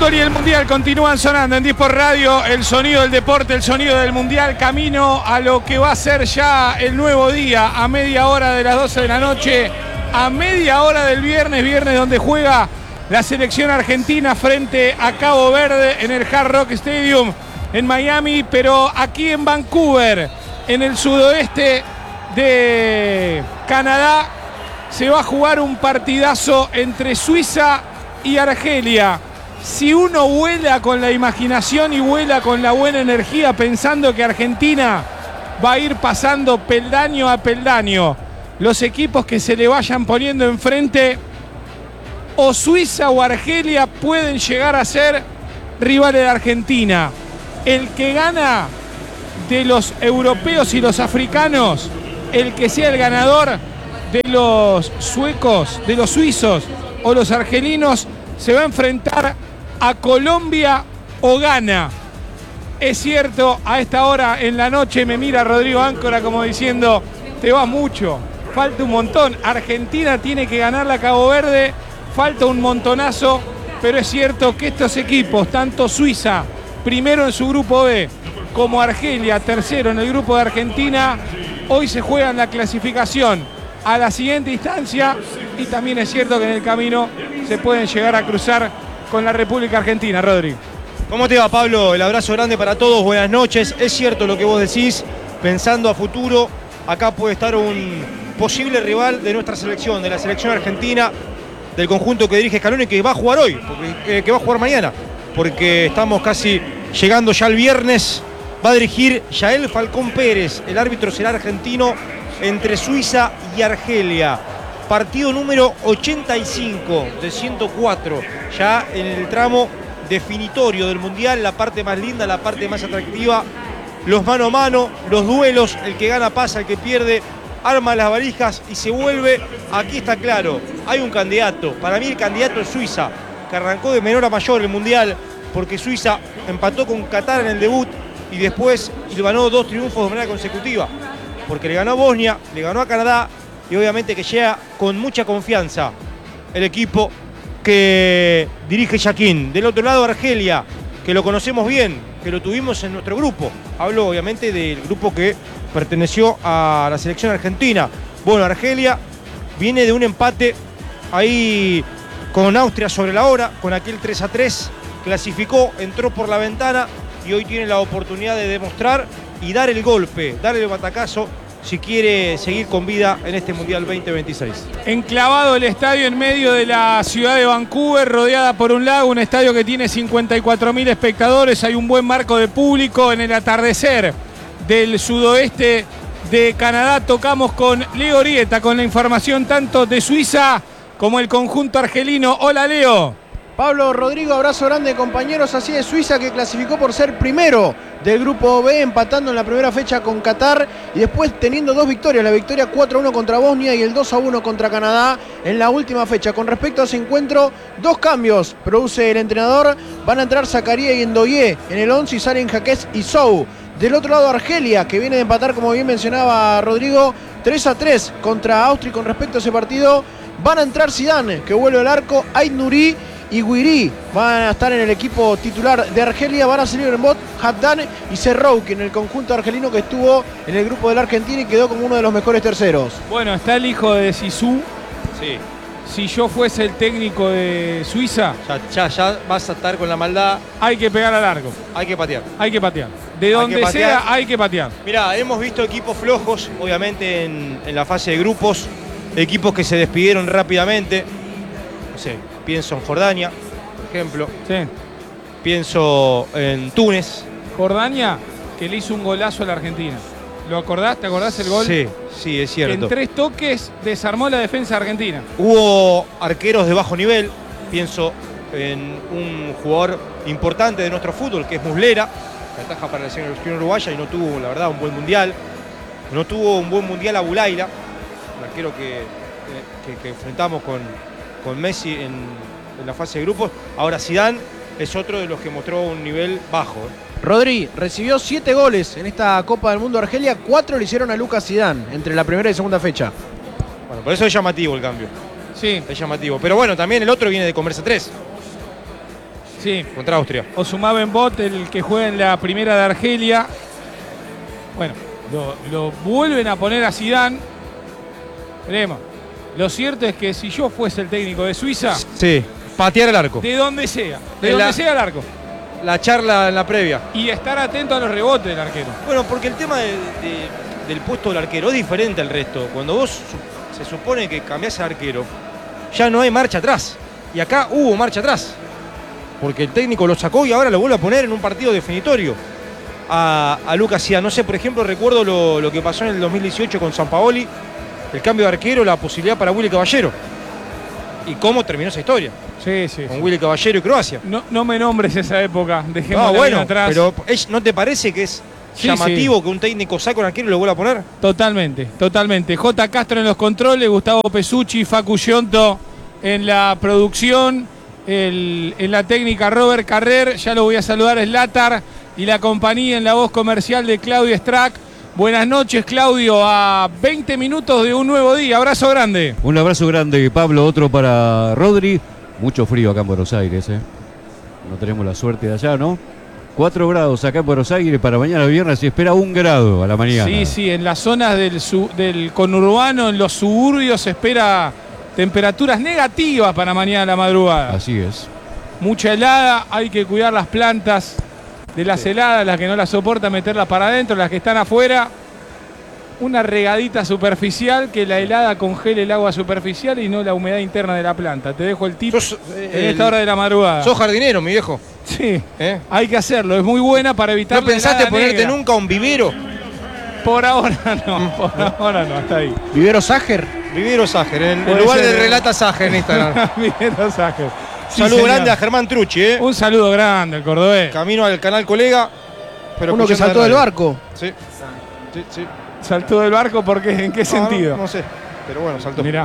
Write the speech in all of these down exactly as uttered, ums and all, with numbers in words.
fútbol y el mundial continúan sonando en Disport Radio, el sonido del deporte, el sonido del mundial, camino a lo que va a ser ya el nuevo día, a media hora de las doce de la noche, a media hora del viernes, viernes donde juega la selección argentina frente a Cabo Verde en el Hard Rock Stadium en Miami, pero aquí en Vancouver, en el sudoeste de Canadá, se va a jugar un partidazo entre Suiza y Argelia. Si uno vuela con la imaginación y vuela con la buena energía pensando que Argentina va a ir pasando peldaño a peldaño los equipos que se le vayan poniendo enfrente, o Suiza o Argelia pueden llegar a ser rivales de Argentina. El que gana de los europeos y los africanos, el que sea el ganador de los suecos, de los suizos o los argelinos, se va a enfrentar a Colombia o Ghana. Es cierto, a esta hora en la noche me mira Rodrigo Áncora como diciendo, te va mucho, falta un montón. Argentina tiene que ganarle a Cabo Verde, falta un montonazo, pero es cierto que estos equipos, tanto Suiza, primero en su grupo B, como Argelia, tercero en el grupo de Argentina, hoy se juegan la clasificación a la siguiente instancia, y también es cierto que en el camino se pueden llegar a cruzar con la República Argentina. Rodri. ¿Cómo te va, Pablo? El abrazo grande para todos, buenas noches. Es cierto lo que vos decís, pensando a futuro, acá puede estar un posible rival de nuestra selección, de la selección argentina, del conjunto que dirige Scaloni, que va a jugar hoy, porque, eh, que va a jugar mañana, porque estamos casi llegando ya al viernes. Va a dirigir Yael Falcón Pérez, el árbitro será argentino, entre Suiza y Argelia. Partido número ochenta y cinco de ciento cuatro, ya en el tramo definitorio del Mundial, la parte más linda, la parte más atractiva, los mano a mano, los duelos, el que gana pasa, el que pierde arma las valijas y se vuelve. Aquí está claro, hay un candidato, para mí el candidato es Suiza, que arrancó de menor a mayor el Mundial, porque Suiza empató con Qatar en el debut y después le ganó dos triunfos de manera consecutiva, porque le ganó a Bosnia, le ganó a Canadá, y obviamente que llega con mucha confianza el equipo que dirige Jaquín. Del otro lado, Argelia, que lo conocemos bien, que lo tuvimos en nuestro grupo. Hablo obviamente del grupo que perteneció a la selección argentina. Bueno, Argelia viene de un empate ahí con Austria sobre la hora, con aquel tres a tres, clasificó, entró por la ventana y hoy tiene la oportunidad de demostrar y dar el golpe, dar el batacazo, si quiere seguir con vida en este Mundial veinte veintiséis. Enclavado el estadio en medio de la ciudad de Vancouver, rodeada por un lago, un estadio que tiene cincuenta y cuatro mil espectadores, hay un buen marco de público. En el atardecer del sudoeste de Canadá tocamos con Leo Orieta, con la información tanto de Suiza como el conjunto argelino. Hola, Leo. Pablo, Rodrigo, abrazo grande, compañeros. Así es, Suiza, que clasificó por ser primero del grupo B, empatando en la primera fecha con Qatar y después teniendo dos victorias, la victoria cuatro a uno contra Bosnia y el dos a uno contra Canadá en la última fecha. Con respecto a ese encuentro, dos cambios produce el entrenador. Van a entrar Zakaria y Ndoye en el once y salen Jaquez y Sou. Del otro lado, Argelia, que viene de empatar, como bien mencionaba Rodrigo, tres a tres contra Austria. Y con respecto a ese partido, van a entrar Zidane, que vuelve al arco, Ait Nouri y Guiri van a estar en el equipo titular de Argelia. Van a salir en bot Haddan y Serrouki en el conjunto argelino, que estuvo en el grupo de la Argentina y quedó como uno de los mejores terceros. Bueno, está el hijo de Zizou. Sí. Si yo fuese el técnico de Suiza, Ya, ya, ya vas a estar con la maldad. hay que pegar al largo. Hay que patear. Hay que patear. De donde que patear. sea, hay que patear. Mirá, hemos visto equipos flojos, obviamente en, en la fase de grupos, equipos que se despidieron rápidamente. No sé, pienso en Jordania, por ejemplo. Sí. Pienso en Túnez. Jordania, que le hizo un golazo a la Argentina. ¿Lo acordás? ¿Te acordás el gol? Sí, sí, es cierto. En tres toques desarmó la defensa argentina. Hubo arqueros de bajo nivel. Pienso en un jugador importante de nuestro fútbol, que es Muslera, que ataja para la selección uruguaya y no tuvo, la verdad, un buen mundial. No tuvo un buen mundial a Bulaila, el arquero que, que, que enfrentamos con, con Messi en, en la fase de grupos. Ahora Zidane es otro de los que mostró un nivel bajo. Rodri recibió siete goles en esta Copa del Mundo Argelia, cuatro le hicieron a Lucas Zidane entre la primera y segunda fecha. Bueno, por eso es llamativo el cambio. Sí. Es llamativo. Pero bueno, también el otro viene de comerse tres. Sí. Contra Austria. Ousmane Bot, el que juega en la primera de Argelia. Bueno, lo, lo vuelven a poner a Zidane. Veremos. Lo cierto es que si yo fuese el técnico de Suiza, sí, patear el arco. De donde sea, de En donde la, sea el arco. La charla en la previa. Y estar atento a los rebotes del arquero. Bueno, porque el tema de, de, del puesto del arquero es diferente al resto. Cuando vos se supone que cambiás al arquero, ya no hay marcha atrás. Y acá hubo marcha atrás. Porque el técnico lo sacó y ahora lo vuelve a poner en un partido definitorio a, a Lucas Zidane. No sé, por ejemplo, recuerdo lo, lo que pasó en el dos mil dieciocho con Sampaoli, el cambio de arquero, la posibilidad para Willy Caballero. Y cómo terminó esa historia. Sí, sí. Con sí. Willy Caballero y Croacia. No, no me nombres esa época, dejemos No, bueno, atrás. pero ¿no te parece que es sí, llamativo sí. que un técnico saque un arquero y lo vuelva a poner? Totalmente, totalmente. J. Castro en los controles, Gustavo Pesucci, Facu Yonto en la producción, el, en la técnica Robert Carrer, ya lo voy a saludar, es Latar y la compañía en la voz comercial de Claudio Strack. Buenas noches, Claudio, a veinte minutos de un nuevo día. Abrazo grande. Un abrazo grande, Pablo, otro para Rodri. Mucho frío acá en Buenos Aires, ¿eh? No tenemos la suerte de allá, ¿no? cuatro grados acá en Buenos Aires para mañana viernes, se espera un grado a la mañana. Sí, sí, en las zonas del, su, del conurbano, en los suburbios, se espera temperaturas negativas para mañana a la madrugada. Así es. Mucha helada, hay que cuidar las plantas de las sí. heladas, las que no las soportan, meterlas para adentro, las que están afuera. Una regadita superficial, que la helada congele el agua superficial y no la humedad interna de la planta. Te dejo el tip sos, eh, en esta el, hora de la madrugada. Sos jardinero, mi viejo. Sí, ¿Eh? hay que hacerlo, es muy buena para evitar ¿No pensaste ponerte negra. nunca un vivero? Por ahora no, por ahora no, hasta ahí. ¿Vivero Sager? Vivero Sager, en el lugar de Relata Sager en Instagram. Vivero Sager. Sí, saludo señor. grande a Germán Trucci, ¿eh? Un saludo grande al cordobés. Camino al canal Colega. Pero uno que saltó del barco. Sí, sí, sí. ¿Saltó del barco porque en qué no, sentido? No, no sé, pero bueno, saltó. Mirá.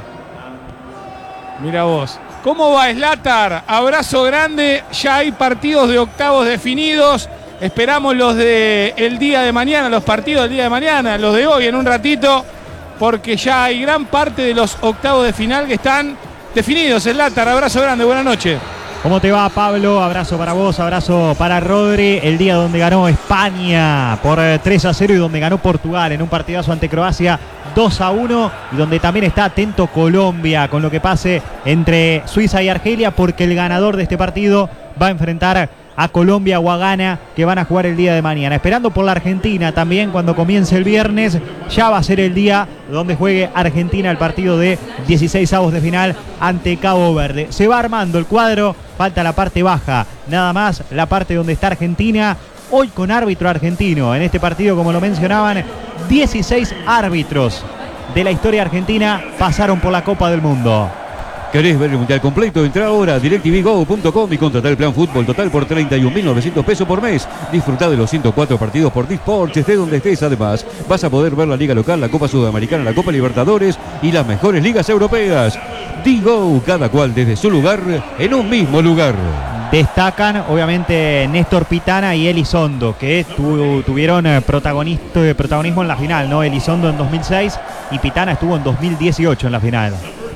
Mirá vos. ¿Cómo va Zlatar? Abrazo grande. Ya hay partidos de octavos definidos. Esperamos los de el día de mañana, los partidos del día de mañana, los de hoy en un ratito, porque ya hay gran parte de los octavos de final que están definidos. Zlatar, abrazo grande, buenas noches. ¿Cómo te va, Pablo? Abrazo para vos, abrazo para Rodri. El día donde ganó España por tres a cero y donde ganó Portugal en un partidazo ante Croacia dos a uno. Y donde también está atento Colombia con lo que pase entre Suiza y Argelia, porque el ganador de este partido va a enfrentar a Colombia o a Ghana, que van a jugar el día de mañana. Esperando por la Argentina también cuando comience el viernes. Ya va a ser el día donde juegue Argentina el partido de dieciséis avos de final ante Cabo Verde. Se va armando el cuadro, falta la parte baja, nada más la parte donde está Argentina. Hoy con árbitro argentino. En este partido, como lo mencionaban, dieciséis árbitros de la historia argentina pasaron por la Copa del Mundo. ¿Querés ver el mundial completo? Entra ahora a directv go punto com y contratar el plan fútbol total por treinta y un mil novecientos pesos por mes. Disfruta de los ciento cuatro partidos por Disports, estés donde estés. Además, vas a poder ver la Liga Local, la Copa Sudamericana, la Copa Libertadores y las mejores ligas europeas. D-Go, cada cual desde su lugar, en un mismo lugar. Destacan, obviamente, Néstor Pitana y Elizondo, que tu, tuvieron protagonismo en la final, ¿no? Elizondo en dos mil seis y Pitana estuvo en dos mil dieciocho en la final.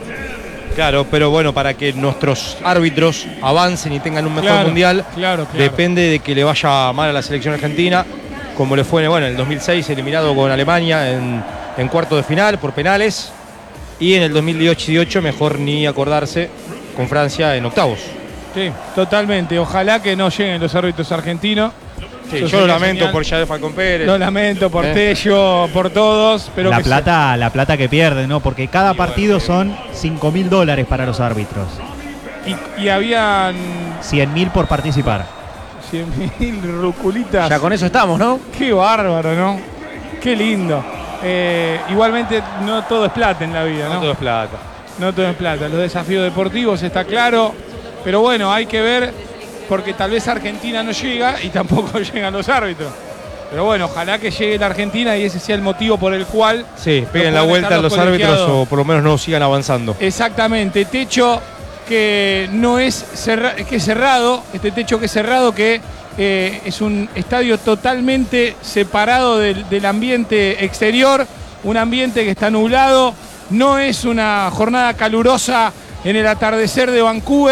Claro, pero bueno, para que nuestros árbitros avancen y tengan un mejor claro, mundial, claro, claro. depende de que le vaya mal a la selección argentina, como le fue bueno, en el dos mil seis, eliminado con Alemania en, en cuarto de final por penales, y en el dos mil dieciocho, mejor ni acordarse, con Francia en octavos. Sí, totalmente. Ojalá que no lleguen los árbitros argentinos. Sí, yo lo lamento señal. por Yadel Falcón Pérez. Lo lamento por eh. Tello, por todos. Pero la, que plata, la plata que pierden, ¿no? Porque cada partido son cinco mil dólares para los árbitros. Y, y habían... cien mil por participar. cien mil ruculitas. Ya con eso estamos, ¿no? Qué bárbaro, ¿no? Qué lindo. Eh, igualmente no todo es plata en la vida, ¿no? No todo es plata. No todo es plata. Los desafíos deportivos está claro. Pero bueno, hay que ver... porque tal vez Argentina no llega y tampoco llegan los árbitros. Pero bueno, ojalá que llegue la Argentina y ese sea el motivo por el cual... Sí, peguen la vuelta a los, los árbitros o por lo menos no sigan avanzando. Exactamente, techo que no es, cerra que es cerrado, este techo que es cerrado, que eh, es un estadio totalmente separado del, del ambiente exterior, un ambiente que está nublado, no es una jornada calurosa en el atardecer de Vancouver,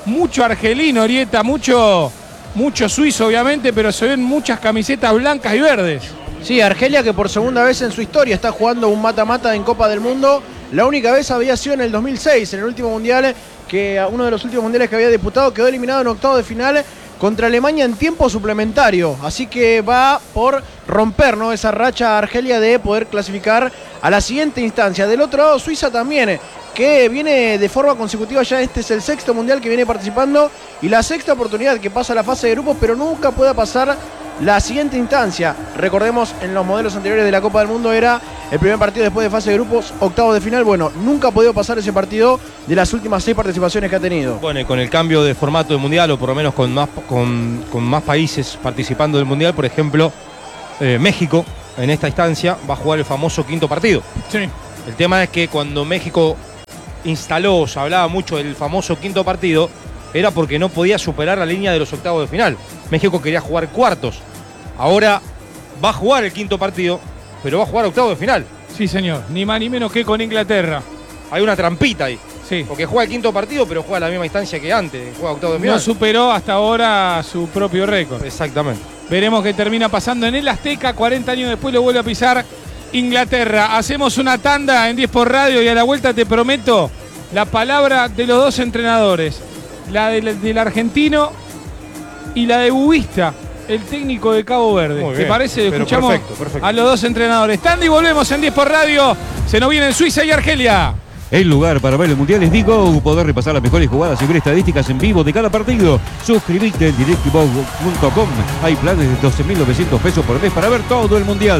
mucho argelino, Orieta, mucho, mucho suizo obviamente, pero se ven muchas camisetas blancas y verdes. Sí, Argelia que por segunda vez en su historia está jugando un mata-mata en Copa del Mundo. La única vez había sido en el dos mil seis, en el último mundial, que uno de los últimos mundiales que había disputado, quedó eliminado en octavos de final contra Alemania en tiempo suplementario. Así que va por romper, ¿no?, esa racha Argelia de poder clasificar a la siguiente instancia. Del otro lado, Suiza también, que viene de forma consecutiva, ya este es el sexto mundial que viene participando y la sexta oportunidad que pasa a la fase de grupos, pero nunca pueda pasar la siguiente instancia. Recordemos, en los modelos anteriores de la Copa del Mundo era el primer partido después de fase de grupos, octavos de final. Bueno, nunca ha podido pasar ese partido de las últimas seis participaciones que ha tenido. Bueno, y con el cambio de formato del Mundial, o por lo menos con más, con, con más países participando del Mundial, por ejemplo, eh, México, en esta instancia, va a jugar el famoso quinto partido. Sí. El tema es que cuando México instaló, se hablaba mucho del famoso quinto partido, era porque no podía superar la línea de los octavos de final. México quería jugar cuartos. Ahora va a jugar el quinto partido, pero va a jugar octavos de final. Sí, señor. Ni más ni menos que con Inglaterra. Hay una trampita ahí. Sí. Porque juega el quinto partido, pero juega la misma instancia que antes. Juega octavos de final. No superó hasta ahora su propio récord. Exactamente. Veremos qué termina pasando en el Azteca. cuarenta años después lo vuelve a pisar Inglaterra. Hacemos una tanda en diez por radio y a la vuelta te prometo la palabra de los dos entrenadores. La del, del argentino y la de Bubista, el técnico de Cabo Verde. Muy ¿Te bien, parece? pero Escuchamos perfecto, perfecto. a los dos entrenadores. Tanda y volvemos en diez por radio. Se nos vienen Suiza y Argelia. El lugar para ver el Mundial es Digo, poder repasar las mejores jugadas y ver estadísticas en vivo de cada partido. Suscríbete en directivo punto com. Hay planes de doce mil novecientos pesos por mes para ver todo el Mundial.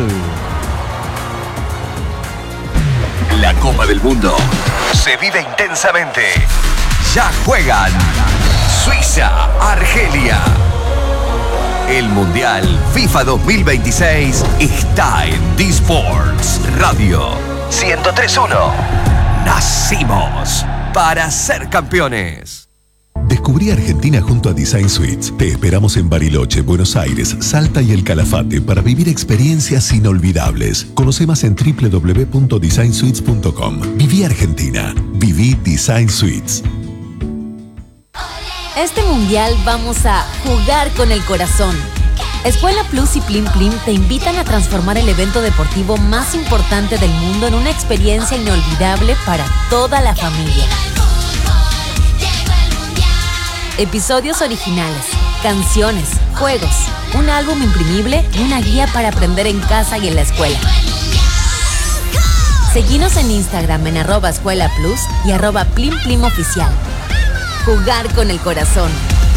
La Copa del Mundo se vive intensamente. Ya juegan Suiza, Argelia. El Mundial FIFA dos mil veintiséis está en D-Sports Radio ciento tres punto uno. Nacimos para ser campeones. Descubrí Argentina junto a Design Suites. Te esperamos en Bariloche, Buenos Aires, Salta y El Calafate para vivir experiencias inolvidables. Conoce más en doble u doble u doble u punto design suites punto com. Viví Argentina. Viví Design Suites. Este mundial vamos a jugar con el corazón. Escuela Plus y Plim Plim te invitan a transformar el evento deportivo más importante del mundo en una experiencia inolvidable para toda la familia. Episodios originales, canciones, juegos, un álbum imprimible y una guía para aprender en casa y en la escuela. Seguinos en Instagram en arroba Escuela Plus y arroba Plim Plim Oficial. Jugar con el corazón.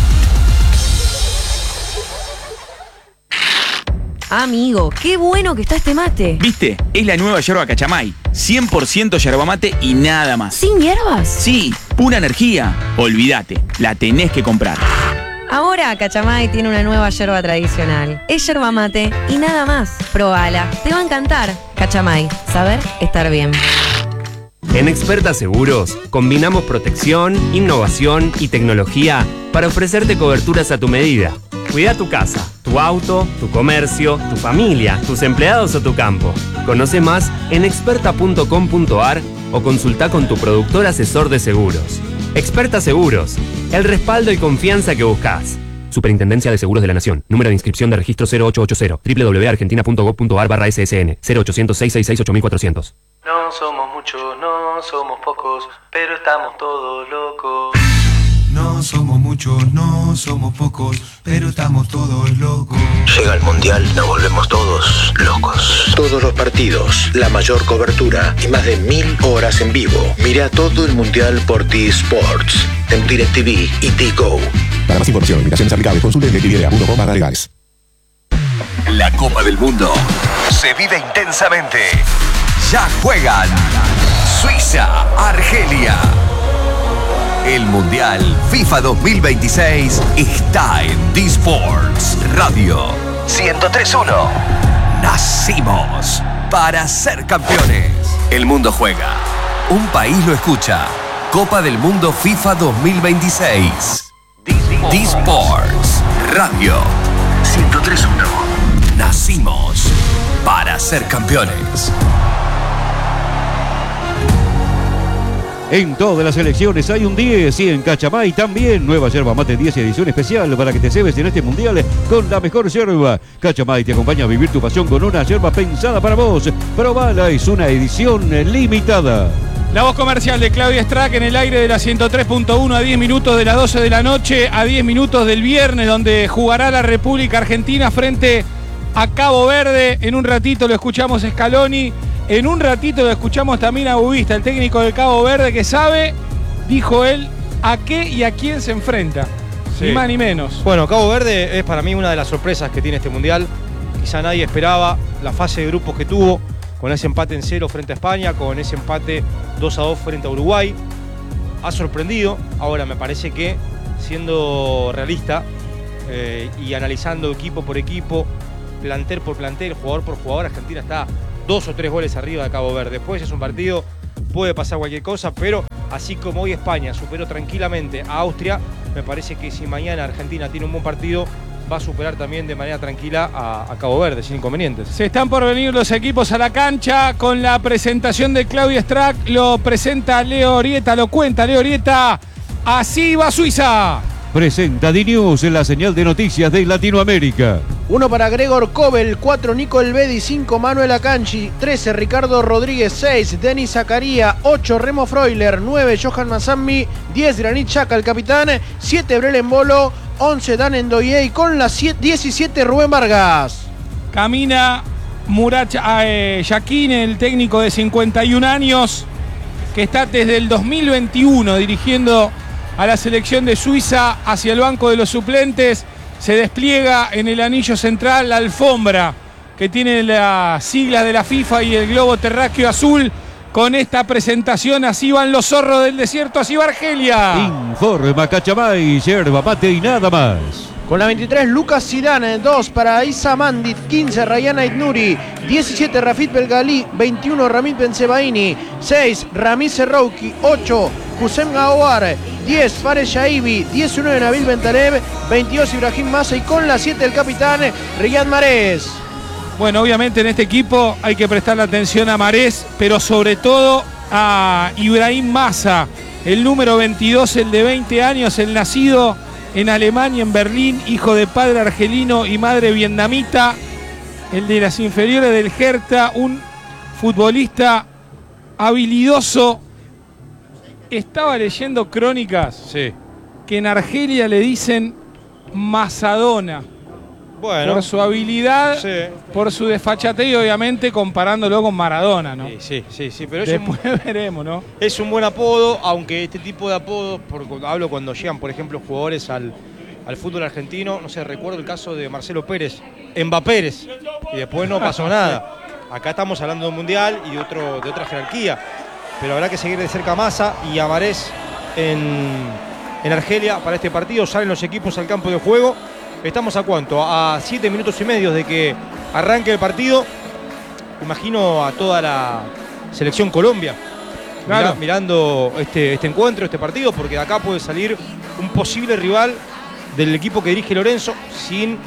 Amigo, qué bueno que está este mate. ¿Viste? Es la nueva yerba Cachamay. cien por ciento yerba mate y nada más. ¿Sin hierbas? Sí, pura energía. Olvídate, la tenés que comprar. Ahora Cachamay tiene una nueva yerba tradicional. Es yerba mate y nada más. Probala, te va a encantar. Cachamay, saber estar bien. En Experta Seguros combinamos protección, innovación y tecnología para ofrecerte coberturas a tu medida. Cuida tu casa, tu auto, tu comercio, tu familia, tus empleados o tu campo. Conoce más en experta punto com punto ar o consulta con tu productor asesor de seguros. Experta Seguros, el respaldo y confianza que buscas. Superintendencia de Seguros de la Nación. Número de inscripción de registro cero ocho ocho cero. doble u doble u doble u punto argentina punto gob punto ar barra S S N. cero ochocientos, seiscientos sesenta y seis, ocho mil cuatrocientos. No somos muchos, no somos pocos, pero estamos todos locos. No somos muchos, no somos pocos, pero estamos todos locos. Llega el Mundial, nos volvemos todos locos. Todos los partidos, la mayor cobertura y más de mil horas en vivo. Mira todo el Mundial por D-Sports, en DirecTV y Digo. Para más información, invitaciones aplicables, consulte directv punto com barra legales. La Copa del Mundo se vive intensamente. Ya juegan Suiza, Argelia. El Mundial FIFA dos mil veintiséis está en D-Sports Radio ciento tres punto uno. Nacimos para ser campeones. El mundo juega. Un país lo escucha. Copa del Mundo FIFA dos mil veintiséis. D-Sports Radio ciento tres punto uno. Nacimos para ser campeones. En todas las elecciones hay un diez y en Cachamay también. Nueva yerba mate diez edición especial para que te cebes en este mundial con la mejor yerba. Cachamay te acompaña a vivir tu pasión con una yerba pensada para vos. Probala, es una edición limitada. La voz comercial de Claudia Strack en el aire de la ciento tres punto uno a diez minutos de las doce de la noche, a diez minutos del viernes, donde jugará la República Argentina frente a Cabo Verde. En un ratito lo escuchamos a Scaloni, en un ratito lo escuchamos también a Bubista, el técnico del Cabo Verde, que sabe, dijo él, a qué y a quién se enfrenta. Sí. Ni más ni menos. Bueno, Cabo Verde es para mí una de las sorpresas que tiene este Mundial. Quizá nadie esperaba la fase de grupos que tuvo, con ese empate en cero frente a España, con ese empate dos a dos frente a Uruguay. Ha sorprendido. Ahora me parece que, siendo realista eh, y analizando equipo por equipo, plantel por plantel, jugador por jugador, Argentina está dos o tres goles arriba de Cabo Verde. Después es un partido, puede pasar cualquier cosa, pero así como hoy España superó tranquilamente a Austria, me parece que si mañana Argentina tiene un buen partido, va a superar también de manera tranquila a, a Cabo Verde, sin inconvenientes. Se están por venir los equipos a la cancha con la presentación de Claudia Strack. Lo presenta Leo Orieta, lo cuenta Leo Orieta. Así va Suiza. Presenta D-News en la señal de noticias de Latinoamérica. Uno para Gregor Kobel, cuatro Nico Elvedi, cinco Manuel Acanchi, trece Ricardo Rodríguez, seis Denis Zakaria, ocho Remo Freuler, nueve Johan Masammi, diez Granit Xhaka, el capitán, siete Brelen Bolo, once Dan Ndoye y con la diecisiete Rubén Vargas. Camina Murat eh, Yakin, el técnico de cincuenta y un años, que está desde el dos mil veintiuno dirigiendo a la selección de Suiza hacia el banco de los suplentes. Se despliega en el anillo central la alfombra que tiene las siglas de la FIFA y el globo terráqueo azul. Con esta presentación, así van los zorros del desierto, así va Argelia. Informa Cachamay, yerba mate y nada más. Con la veintitrés, Lucas Zidane, dos para Issa Mandit, quince Rayana Itnuri, diecisiete Rafit Belgali, veintiuno Ramit Bensebaini, seis Ramiz Serrouki, ocho Hussein Aouar, diez Fares Shaibi, diecinueve Nabil Bentaleb, veintidós Ibrahim Massa y con la siete el capitán Riyad Mahrez. Bueno, obviamente en este equipo hay que prestarle atención a Mahrez, pero sobre todo a Ibrahim Massa, el número veintidós, el de veinte años, el nacido en Alemania, en Berlín, hijo de padre argelino y madre vietnamita, el de las inferiores del Hertha, un futbolista habilidoso. Estaba leyendo crónicas sí. que en Argelia le dicen Masadona. Bueno, por su habilidad, sí. por su desfachatez y obviamente comparándolo con Maradona, ¿no? Sí, sí, sí, sí, pero es después un, veremos, ¿no? Es un buen apodo, aunque este tipo de apodos, por, hablo cuando llegan, por ejemplo, jugadores al, al fútbol argentino, no sé, recuerdo el caso de Marcelo Pérez, Mbappérez, y después no pasó nada. Acá estamos hablando de un mundial y de, otro, de otra jerarquía, pero habrá que seguir de cerca a Massa y a Mahrez en, en Argelia para este partido. Salen los equipos al campo de juego. ¿Estamos a cuánto? A siete minutos y medio de que arranque el partido. Imagino a toda la selección Colombia claro. Mirá, mirando este, este encuentro, este partido, porque de acá puede salir un posible rival del equipo que dirige Lorenzo, sin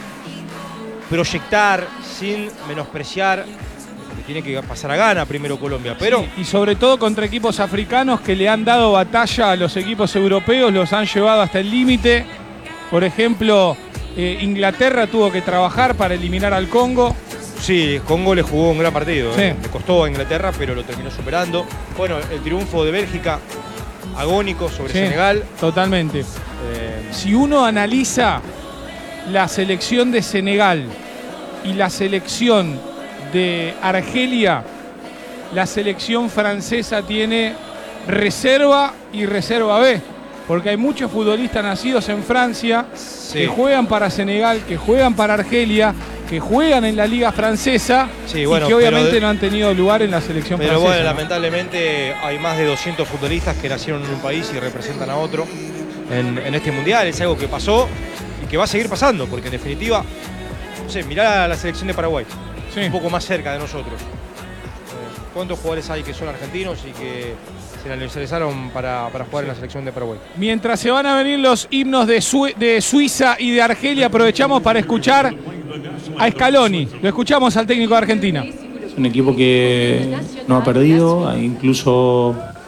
proyectar, sin menospreciar. Tiene que pasar a gana primero Colombia, pero... Sí, y sobre todo contra equipos africanos que le han dado batalla a los equipos europeos, los han llevado hasta el límite. Por ejemplo... Eh, Inglaterra tuvo que trabajar para eliminar al Congo. Sí, Congo le jugó un gran partido, sí. ¿eh? Le costó a Inglaterra, pero lo terminó superando. Bueno, el triunfo de Bélgica, agónico sobre sí, Senegal. Totalmente. Eh, si uno analiza la selección de Senegal y la selección de Argelia, la selección francesa tiene reserva y reserva B. Porque hay muchos futbolistas nacidos en Francia sí. que juegan para Senegal, que juegan para Argelia, que juegan en la liga francesa sí, bueno, y que obviamente de... no han tenido lugar en la selección pero francesa. Pero bueno, ¿no? lamentablemente hay más de doscientos futbolistas que nacieron en un país y representan a otro en, en este mundial. Es algo que pasó y que va a seguir pasando, porque en definitiva, no sé, mirá la selección de Paraguay, sí. un poco más cerca de nosotros. ¿Cuántos jugadores hay que son argentinos y que se la nacionalizaron para, para jugar en la selección de Paraguay? Mientras se van a venir los himnos de, Su de Suiza y de Argelia, aprovechamos para escuchar a Scaloni. Lo escuchamos al técnico de Argentina. Es un equipo que no ha perdido, incluso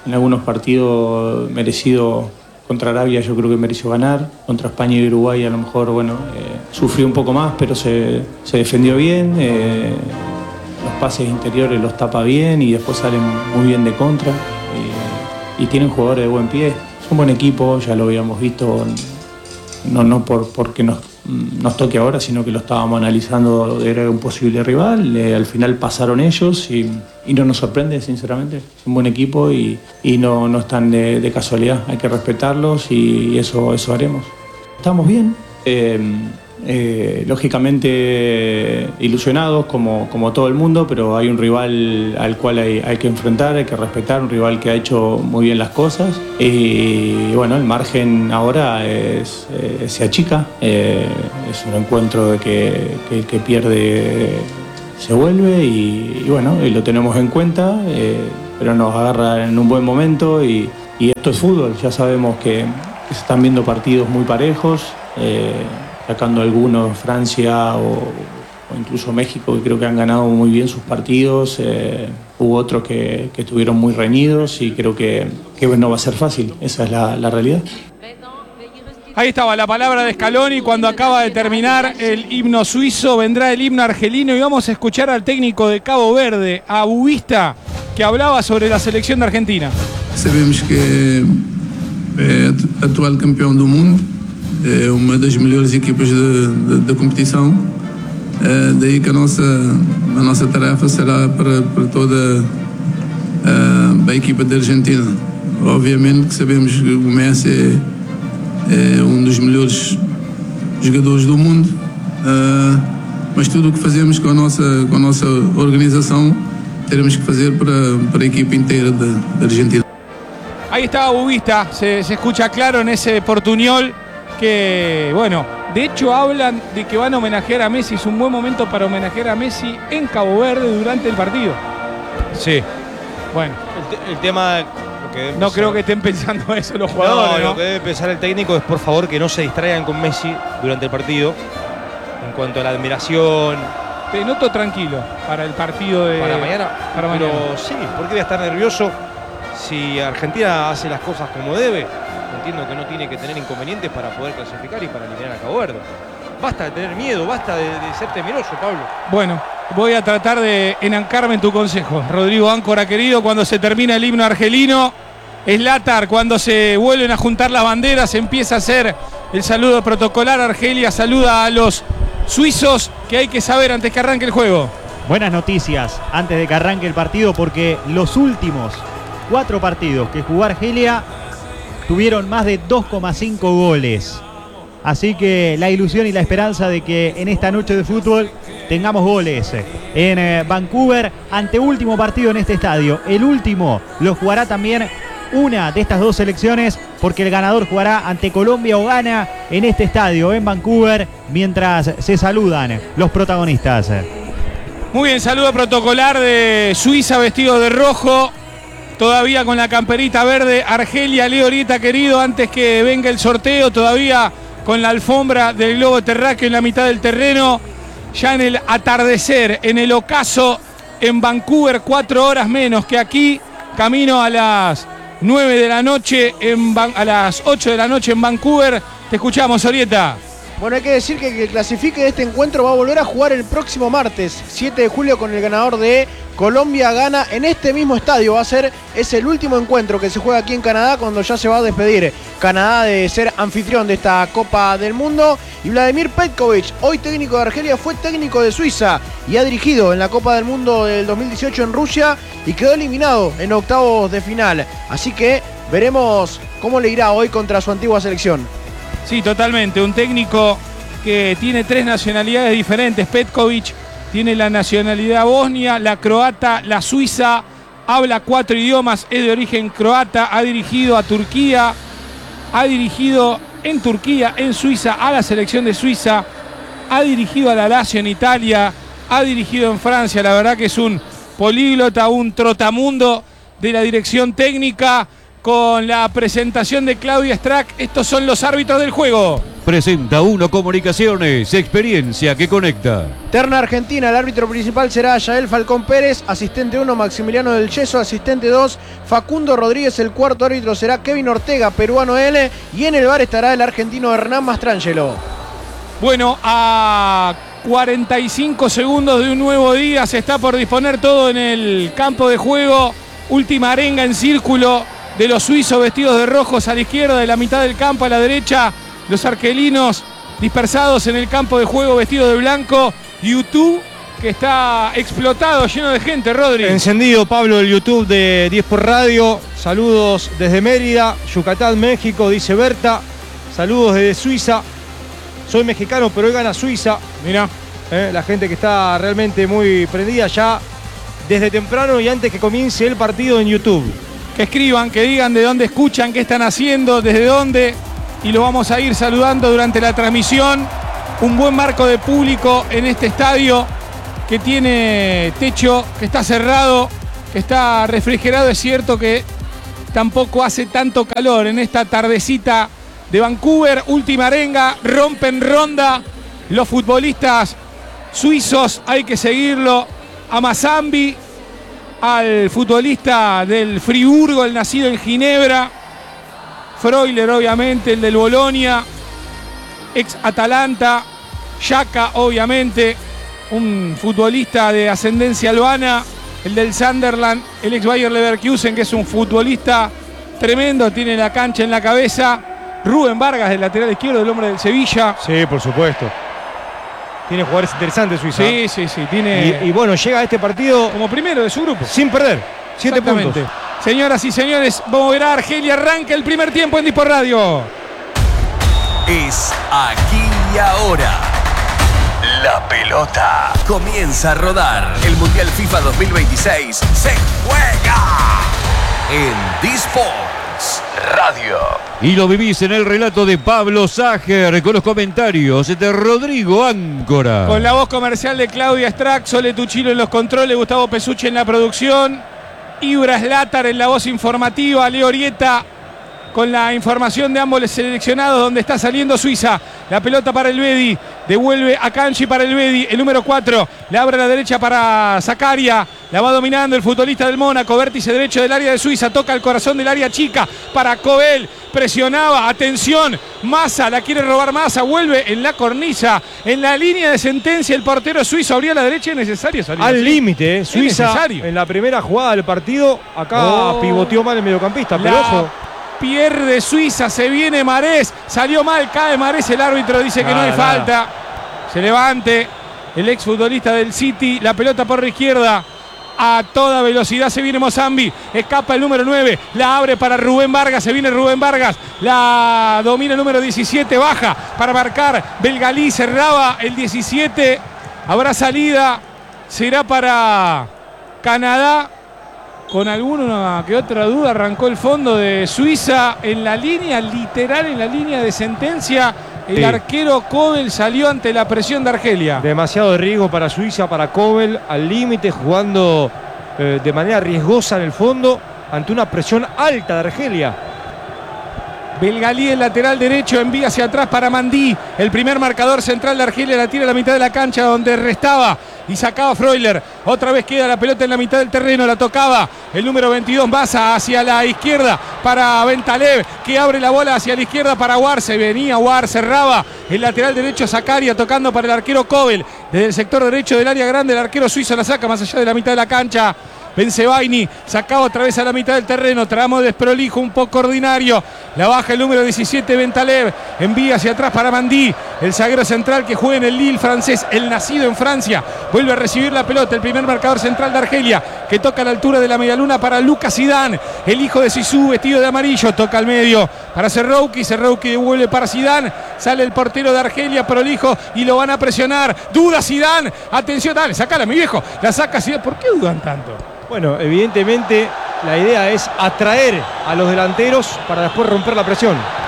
en algunos partidos merecido. Contra Arabia yo creo que mereció ganar, contra España y Uruguay a lo mejor, bueno, eh, sufrió un poco más, pero se, se defendió bien, eh, los pases interiores los tapa bien y después salen muy bien de contra, eh, y tienen jugadores de buen pie. Es un buen equipo, ya lo habíamos visto, no, no por, porque nos, nos toque ahora, sino que lo estábamos analizando, era un posible rival, eh, al final pasaron ellos y, y no nos sorprende, sinceramente. Es un buen equipo y, y no, no están de, de casualidad, hay que respetarlos y eso, eso haremos. Estamos bien, eh, eh, lógicamente ilusionados como, como todo el mundo, pero hay un rival al cual hay, hay que enfrentar, hay que respetar, un rival que ha hecho muy bien las cosas y bueno, el margen ahora es, eh, se achica, eh, es un encuentro de que, que el que pierde se vuelve y, y bueno, y lo tenemos en cuenta, eh, pero nos agarra en un buen momento y, y esto es fútbol, ya sabemos que, que se están viendo partidos muy parejos, eh, sacando algunos, Francia o, o incluso México, que creo que han ganado muy bien sus partidos. Eh, hubo otros que, que estuvieron muy reñidos y creo que, que no va a ser fácil, esa es la, la realidad. Ahí estaba la palabra de Scaloni cuando acaba de terminar el himno suizo, vendrá el himno argelino y vamos a escuchar al técnico de Cabo Verde, a Bubista, que hablaba sobre la selección de Argentina. Sabemos que é atual campeão do mundo, é uma das melhores equipas da competição, é, daí que a nossa, a nossa tarefa será para, para toda a, a equipa da Argentina. Obviamente que sabemos que o Messi é, é um dos melhores jogadores do mundo, é, mas tudo o que fazemos com a nossa, com a nossa organização teremos que fazer para, para a equipa inteira da, da Argentina. Ahí estaba Bubista, se, se escucha claro en ese portuñol que, bueno, de hecho hablan de que van a homenajear a Messi, es un buen momento para homenajear a Messi en Cabo Verde durante el partido. Sí. Bueno. El, te, el tema... Lo que no creo que estén pensando eso los jugadores. No, ¿no? Lo que debe pensar el técnico es, por favor, que no se distraigan con Messi durante el partido. En cuanto a la admiración... Te noto tranquilo para el partido de... Para mañana. Para mañana. Pero sí, ¿por qué voy a estar nervioso? Si Argentina hace las cosas como debe, entiendo que no tiene que tener inconvenientes para poder clasificar y para eliminar a Cabo Verde. Basta de tener miedo, basta de, de ser temeroso, Pablo. Bueno, voy a tratar de enancarme en tu consejo. Rodrigo Áncora, querido, cuando se termina el himno argelino, Zlátar, cuando se vuelven a juntar las banderas, empieza a hacer el saludo protocolar. Argelia saluda a los suizos, que hay que saber antes que arranque el juego. Buenas noticias antes de que arranque el partido, porque los últimos cuatro partidos que jugó Argelia tuvieron más de dos coma cinco goles. Así que la ilusión y la esperanza de que en esta noche de fútbol tengamos goles en eh, Vancouver, anteúltimo partido en este estadio. El último lo jugará también una de estas dos selecciones, porque el ganador jugará ante Colombia o Ghana en este estadio, en Vancouver, mientras se saludan los protagonistas. Muy bien, saludo protocolar de Suiza vestido de rojo. Todavía con la camperita verde, Argelia, Leo Orieta, querido, antes que venga el sorteo, todavía con la alfombra del globo terráqueo en la mitad del terreno, ya en el atardecer, en el ocaso, en Vancouver, cuatro horas menos que aquí, camino a las nueve de la noche, en a las ocho de la noche en Vancouver. Te escuchamos, Orieta. Bueno, hay que decir que el que clasifique de este encuentro va a volver a jugar el próximo martes, siete de julio, con el ganador de Colombia-Ghana en este mismo estadio. Va a ser, es el último encuentro que se juega aquí en Canadá, cuando ya se va a despedir Canadá de ser anfitrión de esta Copa del Mundo. Y Vladimir Petkovic, hoy técnico de Argelia, fue técnico de Suiza y ha dirigido en la Copa del Mundo del dos mil dieciocho en Rusia y quedó eliminado en octavos de final. Así que veremos cómo le irá hoy contra su antigua selección. Sí, totalmente. Un técnico que tiene tres nacionalidades diferentes. Petkovic tiene la nacionalidad bosnia, la croata, la suiza. Habla cuatro idiomas, es de origen croata. Ha dirigido a Turquía. Ha dirigido en Turquía, en Suiza, a la selección de Suiza. Ha dirigido a la Lazio en Italia. Ha dirigido en Francia. La verdad que es un políglota, un trotamundo de la dirección técnica. Con la presentación de Claudia Strack, estos son los árbitros del juego. Presenta Uno Comunicaciones, experiencia que conecta. Terna Argentina, el árbitro principal será Yael Falcón Pérez, asistente uno Maximiliano del Yeso, asistente dos Facundo Rodríguez, el cuarto árbitro será Kevin Ortega, peruano L, y en el bar estará el argentino Hernán Mastrangelo. Bueno, a cuarenta y cinco segundos de un nuevo día se está por disponer todo en el campo de juego. Última arenga en círculo de los suizos vestidos de rojos a la izquierda, de la mitad del campo a la derecha, los argelinos dispersados en el campo de juego vestidos de blanco. YouTube que está explotado, lleno de gente, Rodri. Encendido, Pablo, el YouTube de diez por Radio. Saludos desde Mérida, Yucatán, México, dice Berta. Saludos desde Suiza. Soy mexicano, pero hoy gana Suiza. Mira, eh, la gente que está realmente muy prendida ya desde temprano y antes que comience el partido en YouTube. Que escriban, que digan de dónde escuchan, qué están haciendo, desde dónde. Y lo vamos a ir saludando durante la transmisión. Un buen marco de público en este estadio que tiene techo, que está cerrado, que está refrigerado. Es cierto que tampoco hace tanto calor en esta tardecita de Vancouver. Última arenga, rompen ronda los futbolistas suizos. Hay que seguirlo a Mazambi, al futbolista del Friburgo, el nacido en Ginebra. Freuler, obviamente, el del Bolonia, ex Atalanta. Xhaka, obviamente, un futbolista de ascendencia albana. El del Sunderland, el ex Bayer Leverkusen, que es un futbolista tremendo, tiene la cancha en la cabeza. Rubén Vargas, del lateral izquierdo, el hombre del Sevilla. Sí, por supuesto. Tiene jugadores interesantes Suiza. Sí, sí, sí. Tiene... Y, y bueno, llega a este partido como primero de su grupo. Sin perder. Siete puntos. Señoras y señores, vamos a ver a Argelia. Arranca el primer tiempo en Dispor Radio. Es aquí y ahora. La pelota comienza a rodar. El Mundial FIFA dos mil veintiséis se juega en Disports Radio. Y lo vivís en el relato de Pablo Sager, con los comentarios de Rodrigo Áncora. Con la voz comercial de Claudia Strack, Sole Tuchilo en los controles, Gustavo Pesucci en la producción, Ibra Slatar en la voz informativa, Leo Orieta con la información de ambos seleccionados, donde está saliendo Suiza. La pelota para el Bedi, devuelve a Kanji para el Bedi, el número cuatro, le abre a la derecha para Zakaria, la va dominando el futbolista del Mónaco, vértice derecho del área de Suiza, toca el corazón del área chica para Cobel, presionaba, atención, Massa, la quiere robar Massa, vuelve en la cornisa, en la línea de sentencia el portero suizo, abría a la derecha, es necesario salir al así. límite, eh. Suiza necesario. En la primera jugada del partido, acá Oh. pivoteó mal el mediocampista, pero La ojo. pierde Suiza, se viene Marés, salió mal, cae Marés, el árbitro dice que Nada, no hay nada. falta. Se levante el exfutbolista del City, la pelota por la izquierda. A toda velocidad se viene Mozambi, escapa el número nueve, la abre para Rubén Vargas, se viene Rubén Vargas, la domina el número diecisiete, baja para marcar Belgalí, cerraba el diecisiete, habrá salida, será para Canadá. Con alguna que otra duda arrancó el fondo de Suiza en la línea, literal en la línea de sentencia. El Sí. arquero Cobel salió ante la presión de Argelia. Demasiado de riesgo para Suiza, para Cobel, al límite, jugando eh, de manera riesgosa en el fondo, ante una presión alta de Argelia. Belgalí, el lateral derecho, envía hacia atrás para Mandí. El primer marcador central de Argelia la tira a la mitad de la cancha donde restaba y sacaba Freuler. Otra vez queda la pelota en la mitad del terreno, la tocaba el número veintidós, Massa hacia la izquierda para Bentalev, que abre la bola hacia la izquierda para War. Se venía War, cerraba el lateral derecho Zakaria, tocando para el arquero Cobel. Desde el sector derecho del área grande, el arquero suizo la saca más allá de la mitad de la cancha. Benzebaini, sacaba otra vez a la mitad del terreno, tramo desprolijo, un poco ordinario, la baja el número diecisiete, Bentalev, envía hacia atrás para Mandí, el zaguero central que juega en el Lille francés, el nacido en Francia, vuelve a recibir la pelota, el primer marcador central de Argelia, que toca a la altura de la medialuna para Lucas Zidane, el hijo de Zizou, vestido de amarillo, toca al medio para Serrouki, Serrouki devuelve para Zidane, sale el portero de Argelia, prolijo, y lo van a presionar, duda Zidane, atención, dale, sacala mi viejo, la saca Zidane, ¿por qué dudan tanto? Bueno, evidentemente la idea es atraer a los delanteros para después romper la presión.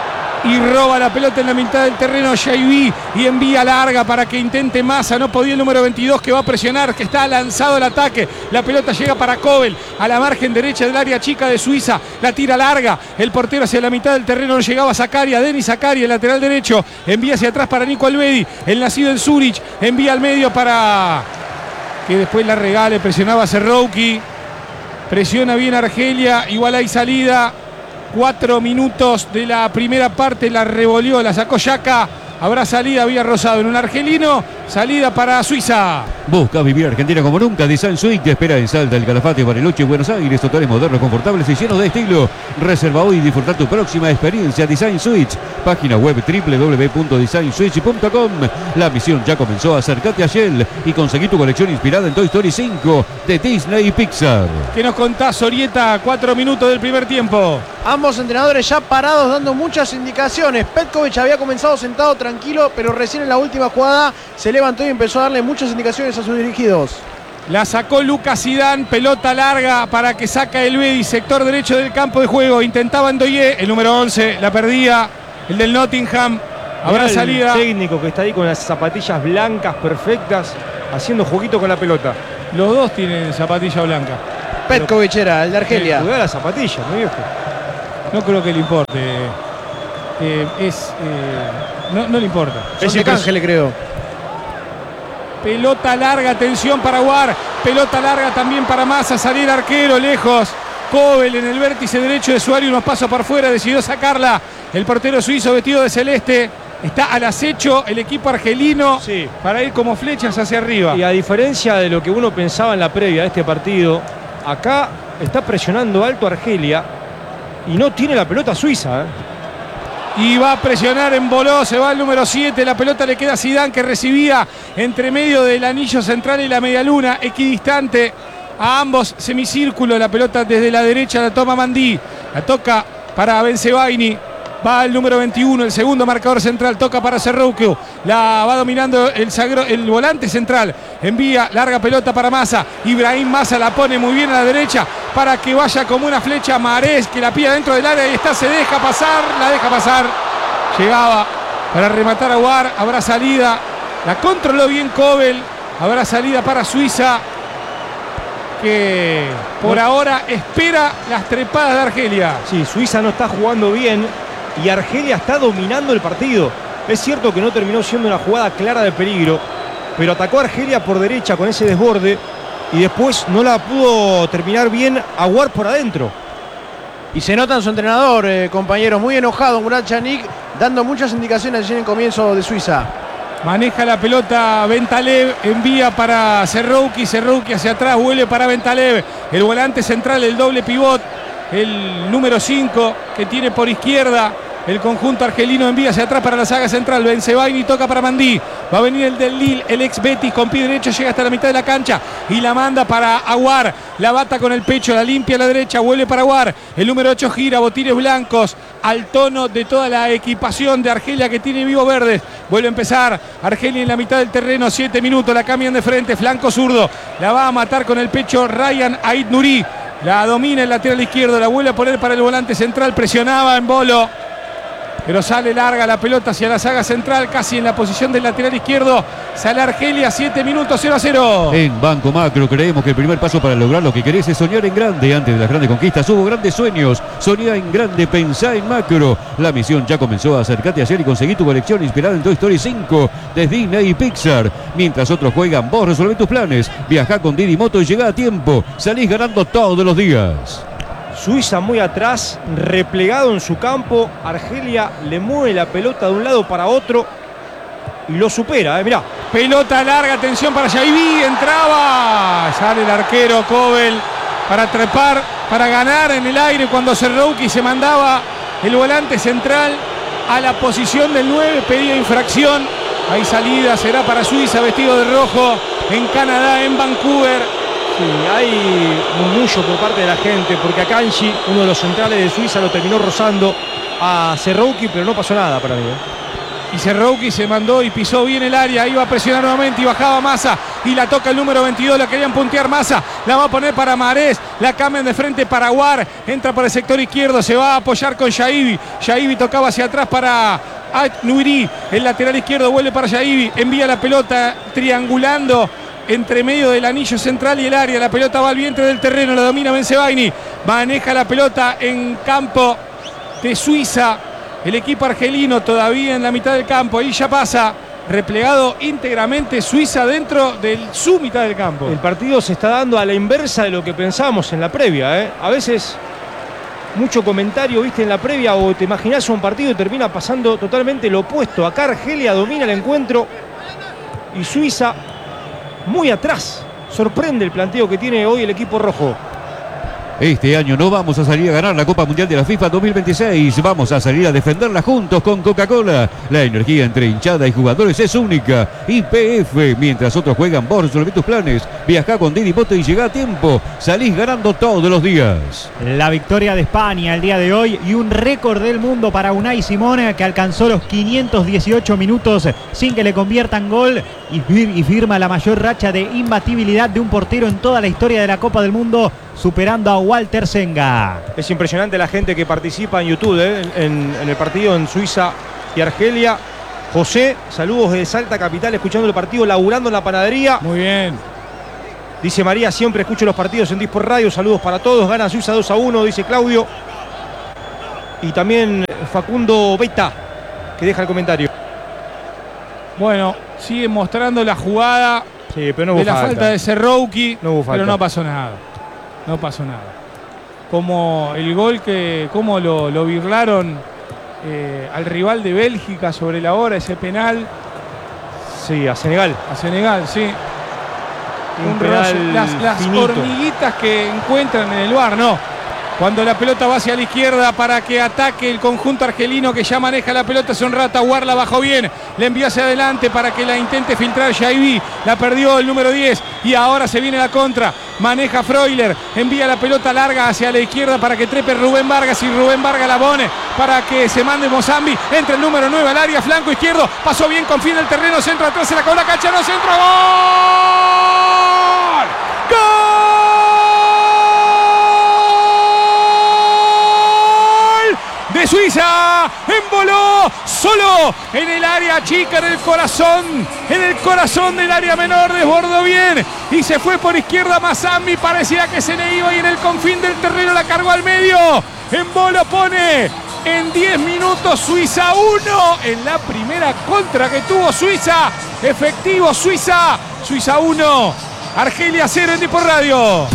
y roba la pelota en la mitad del terreno Jaibi y envía larga para que intente Massa. No podía el número veintidós que va a presionar, que está lanzado el ataque. La pelota llega para Kobel a la margen derecha del área chica de Suiza. La tira larga. El portero hacia la mitad del terreno no llegaba Zakaria. Denis Zakaria, el lateral derecho. Envía hacia atrás para Nico Alvedi. El nacido en Zurich. Envía al medio para que después la regale. Presionaba Serrouki. Presiona bien Argelia. Igual hay salida. Cuatro minutos de la primera parte, la revolvió, la sacó Yaka. Habrá salida, había Rosado en un argelino. Salida para Suiza. Busca vivir Argentina como nunca. Design Suite te espera en Salta, el Calafate, Bariloche, Buenos Aires. Hoteles modernos, confortables y llenos de estilo. Reserva hoy y disfruta tu próxima experiencia. Design Suites. Página web doble u doble u doble u punto design suites punto com. La misión ya comenzó. Acércate a Shell y conseguí tu colección inspirada en Toy Story cinco de Disney y Pixar. ¿Qué nos contás, Orieta? Cuatro minutos del primer tiempo. Ambos entrenadores ya parados dando muchas indicaciones. Petkovic había comenzado sentado tranquilo, pero recién en la última jugada se levantó y empezó a darle muchas indicaciones a sus dirigidos. La sacó Lucas Zidane, pelota larga para que saca el Bedi, sector derecho del campo de juego. Intentaba Ndoye, el número once, la perdía, el del Nottingham. Habrá Mirá salida. El técnico que está ahí con las zapatillas blancas perfectas, haciendo juguito con la pelota. Los dos tienen zapatilla blanca. Petkovic era, el de Argelia. Cuidado la zapatilla, mi viejo. No creo que le importe. Eh, es, eh, no, no le importa. Es de Cángel, creo. Pelota larga, atención para Aguar. Pelota larga también para Massa. Salir arquero lejos. Kobel en el vértice derecho de su área, unos pasos por fuera. Decidió sacarla. El portero suizo vestido de celeste. Está al acecho el equipo argelino sí. para ir como flechas hacia arriba. Y a diferencia de lo que uno pensaba en la previa de este partido, acá está presionando alto Argelia y no tiene la pelota Suiza, ¿eh? Y va a presionar en Boló, se va el número siete, la pelota le queda a Zidane, que recibía entre medio del anillo central y la medialuna, equidistante a ambos semicírculos. La pelota desde la derecha la toma Mandí, la toca para Bensebaini. Va el número veintiuno, el segundo marcador central, toca para Serrouki. La va dominando el, sagro, el volante central. Envía larga pelota para Massa. Ibrahim Massa la pone muy bien a la derecha para que vaya como una flecha Mahrez, que la pilla dentro del área y está, se deja pasar, la deja pasar. Llegaba para rematar a Aguar, habrá salida. La controló bien Kobel, habrá salida para Suiza, que por ahora espera las trepadas de Argelia. Sí, Suiza no está jugando bien y Argelia está dominando el partido. Es cierto que no terminó siendo una jugada clara de peligro, pero atacó a Argelia por derecha con ese desborde y después no la pudo terminar bien Aguar por adentro. Y se nota en su entrenador, eh, compañeros, muy enojado Murat Yanik, dando muchas indicaciones allí en el comienzo de Suiza. Maneja la pelota Bentalev, envía para Serrouki, Serrouki hacia atrás, vuelve para Bentalev, el volante central, el doble pivot, el número cinco que tiene por izquierda el conjunto argelino, envía hacia atrás para la saga central. Bensebaini toca para Mandí, va a venir el del Lille, el ex Betis con pie derecho, llega hasta la mitad de la cancha y la manda para Aguar, la bata con el pecho, la limpia a la derecha, vuelve para Aguar, el número ocho gira, botines blancos al tono de toda la equipación de Argelia que tiene vivo verdes. Vuelve a empezar Argelia en la mitad del terreno, siete minutos, la cambian de frente, flanco zurdo, la va a matar con el pecho Ryan Ait Nuri, la domina el lateral izquierdo, la vuelve a poner para el volante central, presionaba en Bolo, pero sale larga la pelota hacia la saga central, casi en la posición del lateral izquierdo. Sale Argelia, siete minutos, cero a cero. En Banco Macro creemos que el primer paso para lograr lo que querés es soñar en grande. Antes de las grandes conquistas hubo grandes sueños. Soñá en grande, pensá en macro. La misión ya comenzó. Acércate ayer y conseguí tu colección inspirada en Toy Story cinco de Disney y Pixar. Mientras otros juegan, vos resolvé tus planes. Viajá con Didi Moto y llegá a tiempo. Salís ganando todos los días. Suiza muy atrás, replegado en su campo. Argelia le mueve la pelota de un lado para otro y lo supera, eh, mirá. Pelota larga, atención para Jaibi, entraba. Sale el arquero Kobel para trepar, para ganar en el aire cuando Serrouki se mandaba el volante central a la posición del nueve, pedía infracción. Hay salida, será para Suiza, vestido de rojo, en Canadá, en Vancouver. Sí, hay murmullo por parte de la gente, porque a Kanji, uno de los centrales de Suiza, lo terminó rozando a Serrouki, pero no pasó nada para mí, ¿eh? Y Serrouki se mandó y pisó bien el área. Iba a presionar nuevamente y bajaba Massa. Y la toca el número veintidós. La querían puntear Massa. La va a poner para Marés. La cambian de frente para Aguar. Entra por el sector izquierdo. Se va a apoyar con Yaibi. Yaibi tocaba hacia atrás para Nuiri. El lateral izquierdo vuelve para Yaibi. Envía la pelota triangulando entre medio del anillo central y el área. La pelota va al vientre del terreno. La domina Bensebaini. Maneja la pelota en campo de Suiza. El equipo argelino todavía en la mitad del campo. Ahí ya pasa replegado íntegramente Suiza dentro de su mitad del campo. El partido se está dando a la inversa de lo que pensábamos en la previa, ¿eh? A veces mucho comentario, viste, en la previa, o te imaginás un partido y termina pasando totalmente lo opuesto. Acá Argelia domina el encuentro y Suiza muy atrás. Sorprende el planteo que tiene hoy el equipo rojo. Este año no vamos a salir a ganar la Copa Mundial de la FIFA dos mil veintiséis. Vamos a salir a defenderla juntos con Coca-Cola. La energía entre hinchada y jugadores es única. Y P F, mientras otros juegan, vos resolvé tus planes. Viajá con Didi Bote y llegá a tiempo. Salís ganando todos los días. La victoria de España el día de hoy y un récord del mundo para Unai Simón, que alcanzó los quinientos dieciocho minutos sin que le conviertan gol y, fir- y firma la mayor racha de imbatibilidad de un portero en toda la historia de la Copa del Mundo, superando a Walter Senga. Es impresionante la gente que participa en YouTube, ¿eh? en, en el partido en Suiza y Argelia. José, saludos de Salta Capital, escuchando el partido, laburando en la panadería. Muy bien. Dice María, siempre escucho los partidos en Disport Radio. Saludos para todos. Gana Suiza dos a uno, dice Claudio. Y también Facundo Beta, que deja el comentario. Bueno, sigue mostrando la jugada sí, pero no hubo de la falta, falta de Serrouki, no hubo falta. Pero no pasó nada. No pasó nada. Como el gol que, como lo, lo birlaron eh, al rival de Bélgica sobre la hora, ese penal. Sí, a Senegal. A Senegal, sí. Un, Un penal rollo, las, las hormiguitas que encuentran en el V A R, no. Cuando la pelota va hacia la izquierda para que ataque el conjunto argelino que ya maneja la pelota hace un rato. Aguar la bajó bien, le envió hacia adelante para que la intente filtrar Yaibi. La perdió el número diez y ahora se viene la contra. Maneja Freuler, envía la pelota larga hacia la izquierda para que trepe Rubén Vargas y Rubén Vargas la pone para que se mande Mozambi. Entra el número nueve al área, flanco izquierdo. Pasó bien con fin del terreno, centro atrás, se la con la cancha, no centro, gol. ¡Gol! De Suiza, emboló solo en el área chica, en el corazón, en el corazón del área menor, desbordó bien y se fue por izquierda Mozambi, parecía que se le iba y en el confín del terreno la cargó al medio. Embolo pone en diez minutos Suiza uno en la primera contra que tuvo Suiza. Efectivo Suiza, Suiza uno, Argelia cero en Disport Radio.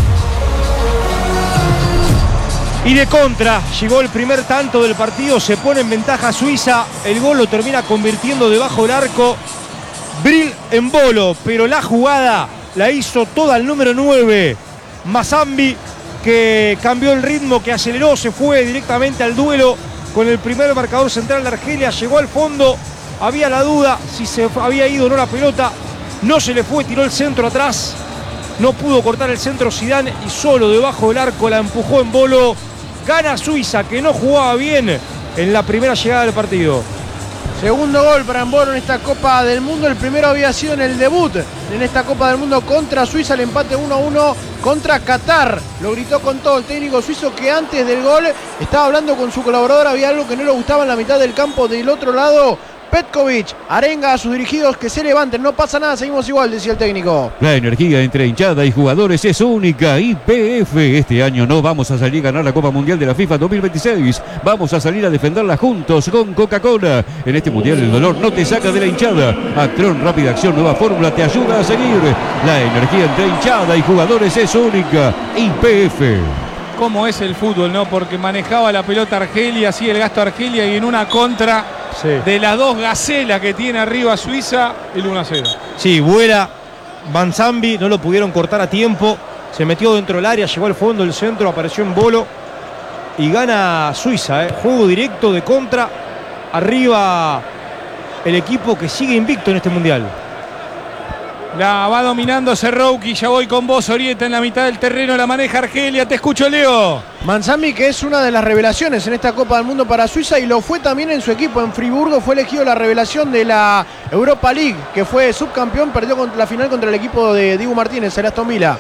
Y de contra, llegó el primer tanto del partido, se pone en ventaja Suiza, el gol lo termina convirtiendo debajo del arco Bril Embolo, pero la jugada la hizo toda el número nueve, Mozambi, que cambió el ritmo, que aceleró, se fue directamente al duelo con el primer marcador central de Argelia, llegó al fondo, había la duda si se había ido o no la pelota, no se le fue, tiró el centro atrás, no pudo cortar el centro Zidane y solo debajo del arco la empujó Embolo. Gana Suiza, que no jugaba bien en la primera llegada del partido. Segundo gol para Embolo en esta Copa del Mundo. El primero había sido en el debut en esta Copa del Mundo contra Suiza, el empate uno a uno contra Qatar. Lo gritó con todo el técnico suizo, que antes del gol estaba hablando con su colaborador. Había algo que no le gustaba en la mitad del campo. Del otro lado, Petkovic arenga a sus dirigidos que se levanten, no pasa nada, seguimos igual, decía el técnico. La energía entre hinchada y jugadores es única. Y P F, este año no vamos a salir a ganar la Copa Mundial de la FIFA dos mil veintiséis. Vamos a salir a defenderla juntos con Coca-Cola. En este mundial el dolor no te saca de la hinchada. Actron Rápida Acción, nueva fórmula, te ayuda a seguir. La energía entre hinchada y jugadores es única. Y P F. Cómo es el fútbol, ¿no? Porque manejaba la pelota Argelia, sí, el gasto Argelia, y en una contra sí. de las dos gacelas que tiene arriba Suiza, el uno a cero. Sí, vuela Mozambi, no lo pudieron cortar a tiempo, se metió dentro del área, llegó al fondo del centro, apareció Embolo y gana Suiza, ¿eh? Juego directo de contra, arriba el equipo que sigue invicto en este mundial. La va dominando Cerrouki, ya voy con vos, Orieta, en la mitad del terreno, la maneja Argelia, te escucho, Leo. Manzambi, que es una de las revelaciones en esta Copa del Mundo para Suiza, y lo fue también en su equipo. En Friburgo fue elegido la revelación de la Europa League, que fue subcampeón, perdió contra la final contra el equipo de Dibu Martínez, el Aston Villa.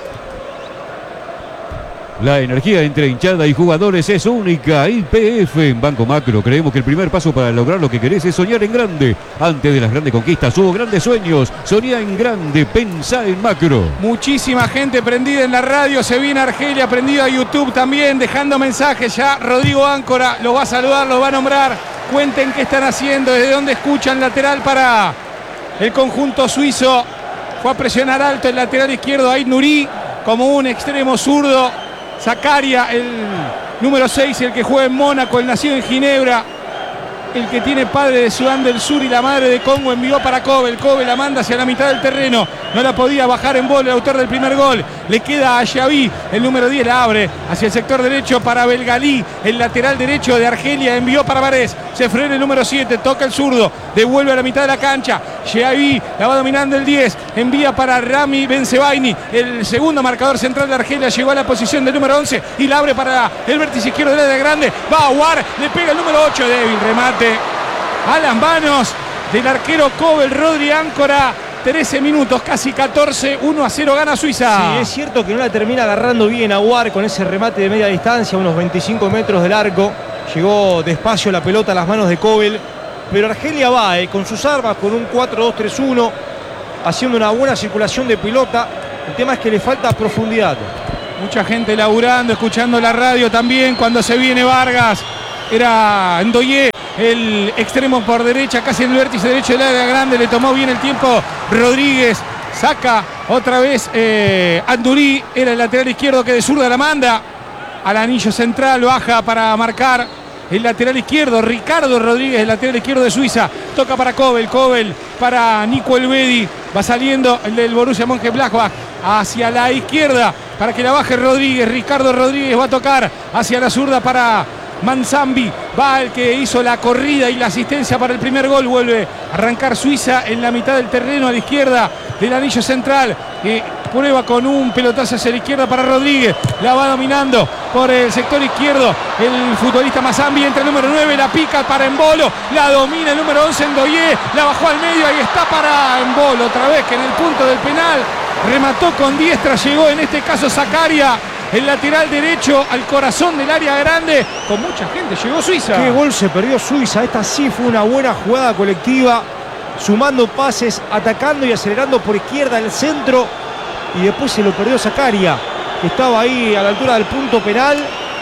La energía entre hinchada y jugadores es única. I P F en Banco Macro. Creemos que el primer paso para lograr lo que querés es soñar en grande. Antes de las grandes conquistas hubo grandes sueños. Soñá en grande, pensá en macro. Muchísima gente prendida en la radio. Se viene Argelia, prendido a YouTube también, dejando mensajes. Ya Rodrigo Áncora lo va a saludar, lo va a nombrar. Cuenten qué están haciendo, desde dónde escuchan. Lateral para el conjunto suizo. Fue a presionar alto el lateral izquierdo Ait Nouri como un extremo zurdo. Zakaria, el número seis, el que juega en Mónaco, el nacido en Ginebra, el que tiene padre de Sudán del Sur y la madre de Congo, envió para Kobe. El Kobe la manda hacia la mitad del terreno. No la podía bajar en bola el autor del primer gol. Le queda a Xavi, el número diez, la abre hacia el sector derecho para Belgalí. El lateral derecho de Argelia envió para Varés. Se frena el número siete, toca el zurdo. Devuelve a la mitad de la cancha. Xavi la va dominando el diez. Envía para Rami Bensebaini. El segundo marcador central de Argelia llegó a la posición del número once y la abre para el vértice izquierdo del área grande. Va a Aouar, le pega el número ocho, débil remate a las manos del arquero Kobe, el Rodri Áncora. trece minutos, casi catorce, uno a cero gana Suiza. Sí, es cierto que no la termina agarrando bien Aouar con ese remate de media distancia, unos veinticinco metros del arco. Llegó despacio la pelota a las manos de Kobel, pero Argelia va eh, con sus armas, con un cuatro dos tres uno, haciendo una buena circulación de pelota. El tema es que le falta profundidad. Mucha gente laburando, escuchando la radio también cuando se viene Vargas. Era Ndoye, el extremo por derecha, casi en el vértice derecho del área grande. Le tomó bien el tiempo Rodríguez. Saca otra vez eh, Andurí. Era el lateral izquierdo que de zurda la manda al anillo central. Baja para marcar el lateral izquierdo. Ricardo Rodríguez, el lateral izquierdo de Suiza. Toca para Kobel. Kobel para Nico Elvedi. Va saliendo el del Borussia Mönchengladbach hacia la izquierda para que la baje Rodríguez. Ricardo Rodríguez va a tocar hacia la zurda para Manzambi. Va el que hizo la corrida y la asistencia para el primer gol. Vuelve a arrancar Suiza en la mitad del terreno a la izquierda del anillo central. Eh, prueba con un pelotazo hacia la izquierda para Rodríguez. La va dominando por el sector izquierdo el futbolista Manzambi. Entra el número nueve, la pica para Embolo. La domina el número once, Ndoye. La bajó al medio, ahí está para Embolo. Otra vez que en el punto del penal remató con diestra. Llegó en este caso Zakaria, el lateral derecho, al corazón del área grande. Con mucha gente llegó Suiza. Qué gol se perdió Suiza. Esta sí fue una buena jugada colectiva, sumando pases, atacando y acelerando por izquierda el centro. Y después se lo perdió Zakaria, que estaba ahí a la altura del punto penal.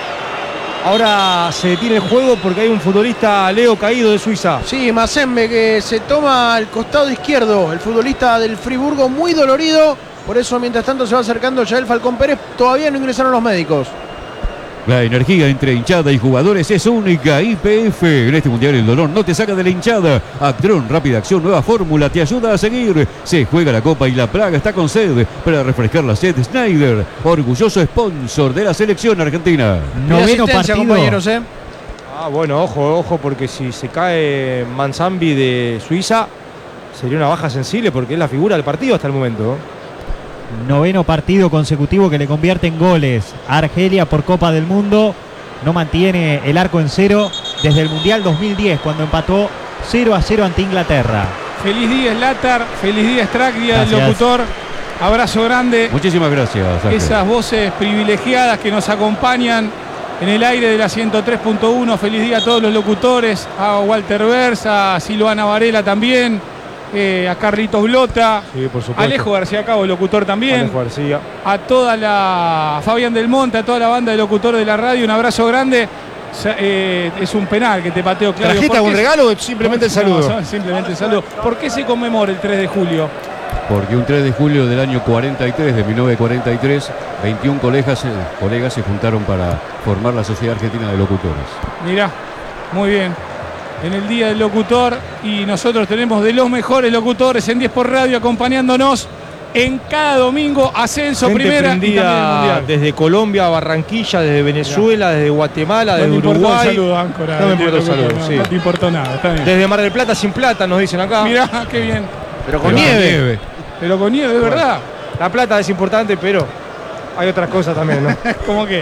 Ahora se detiene el juego porque hay un futbolista, Leo, caído de Suiza. Sí, Mazembe, que se toma al costado izquierdo. El futbolista del Friburgo, muy dolorido. Por eso, mientras tanto, se va acercando ya el Falcón Pérez. Todavía no ingresaron los médicos. La energía entre hinchada y jugadores es única. I P F. En este mundial el dolor no te saca de la hinchada. Actron, rápida acción, nueva fórmula, te ayuda a seguir. Se juega la copa y la Praga está con sed. Para refrescar la sed, Schneider, orgulloso sponsor de la selección argentina. Noveno partido. Compañeros, ¿eh? Ah, bueno, ojo, ojo, porque si se cae Manzambi de Suiza, sería una baja sensible porque es la figura del partido hasta el momento. Noveno partido consecutivo que le convierte en goles. Argelia por Copa del Mundo no mantiene el arco en cero desde el Mundial dos mil diez, cuando empató cero a cero ante Inglaterra. Feliz día Slatar, feliz día Strack, día del Gracias. locutor. Abrazo grande. Muchísimas gracias, Ángel. Esas voces privilegiadas que nos acompañan en el aire de la ciento tres punto uno. Feliz día a todos los locutores, a Walter Versa, a Silvana Varela también. Eh, a Carlitos Blota, sí, por supuesto. Alejo García Cabo, locutor también, Alejo García. a toda la a Fabián Del Monte, a toda la banda de locutores de la radio, un abrazo grande. Eh, es un penal que te pateó, Claudio. ¿Tarjeta, un regalo o simplemente el saludo? No, simplemente el saludo. ¿Por qué se conmemora el tres de julio? Porque un tres de julio del año cuarenta y tres, de mil novecientos cuarenta y tres, veintiún colegas, eh, colegas se juntaron para formar la Sociedad Argentina de Locutores. Mirá, muy bien. En el Día del Locutor, y nosotros tenemos de los mejores locutores en diez por Radio acompañándonos en cada domingo, ascenso, Gente primera y también el mundial. desde Colombia a Barranquilla, desde Venezuela, desde Guatemala, No desde te importó Uruguay. el saludo, Áncora, no me el importa el locutor, saludo, no, sí. no te importó nada, está bien. Desde Mar del Plata sin plata, nos dicen acá. Mirá, qué bien. Pero con Pero nieve. nieve. Pero con nieve, de Bueno, verdad. La plata es importante, pero hay otras cosas también, ¿no? ¿Cómo qué?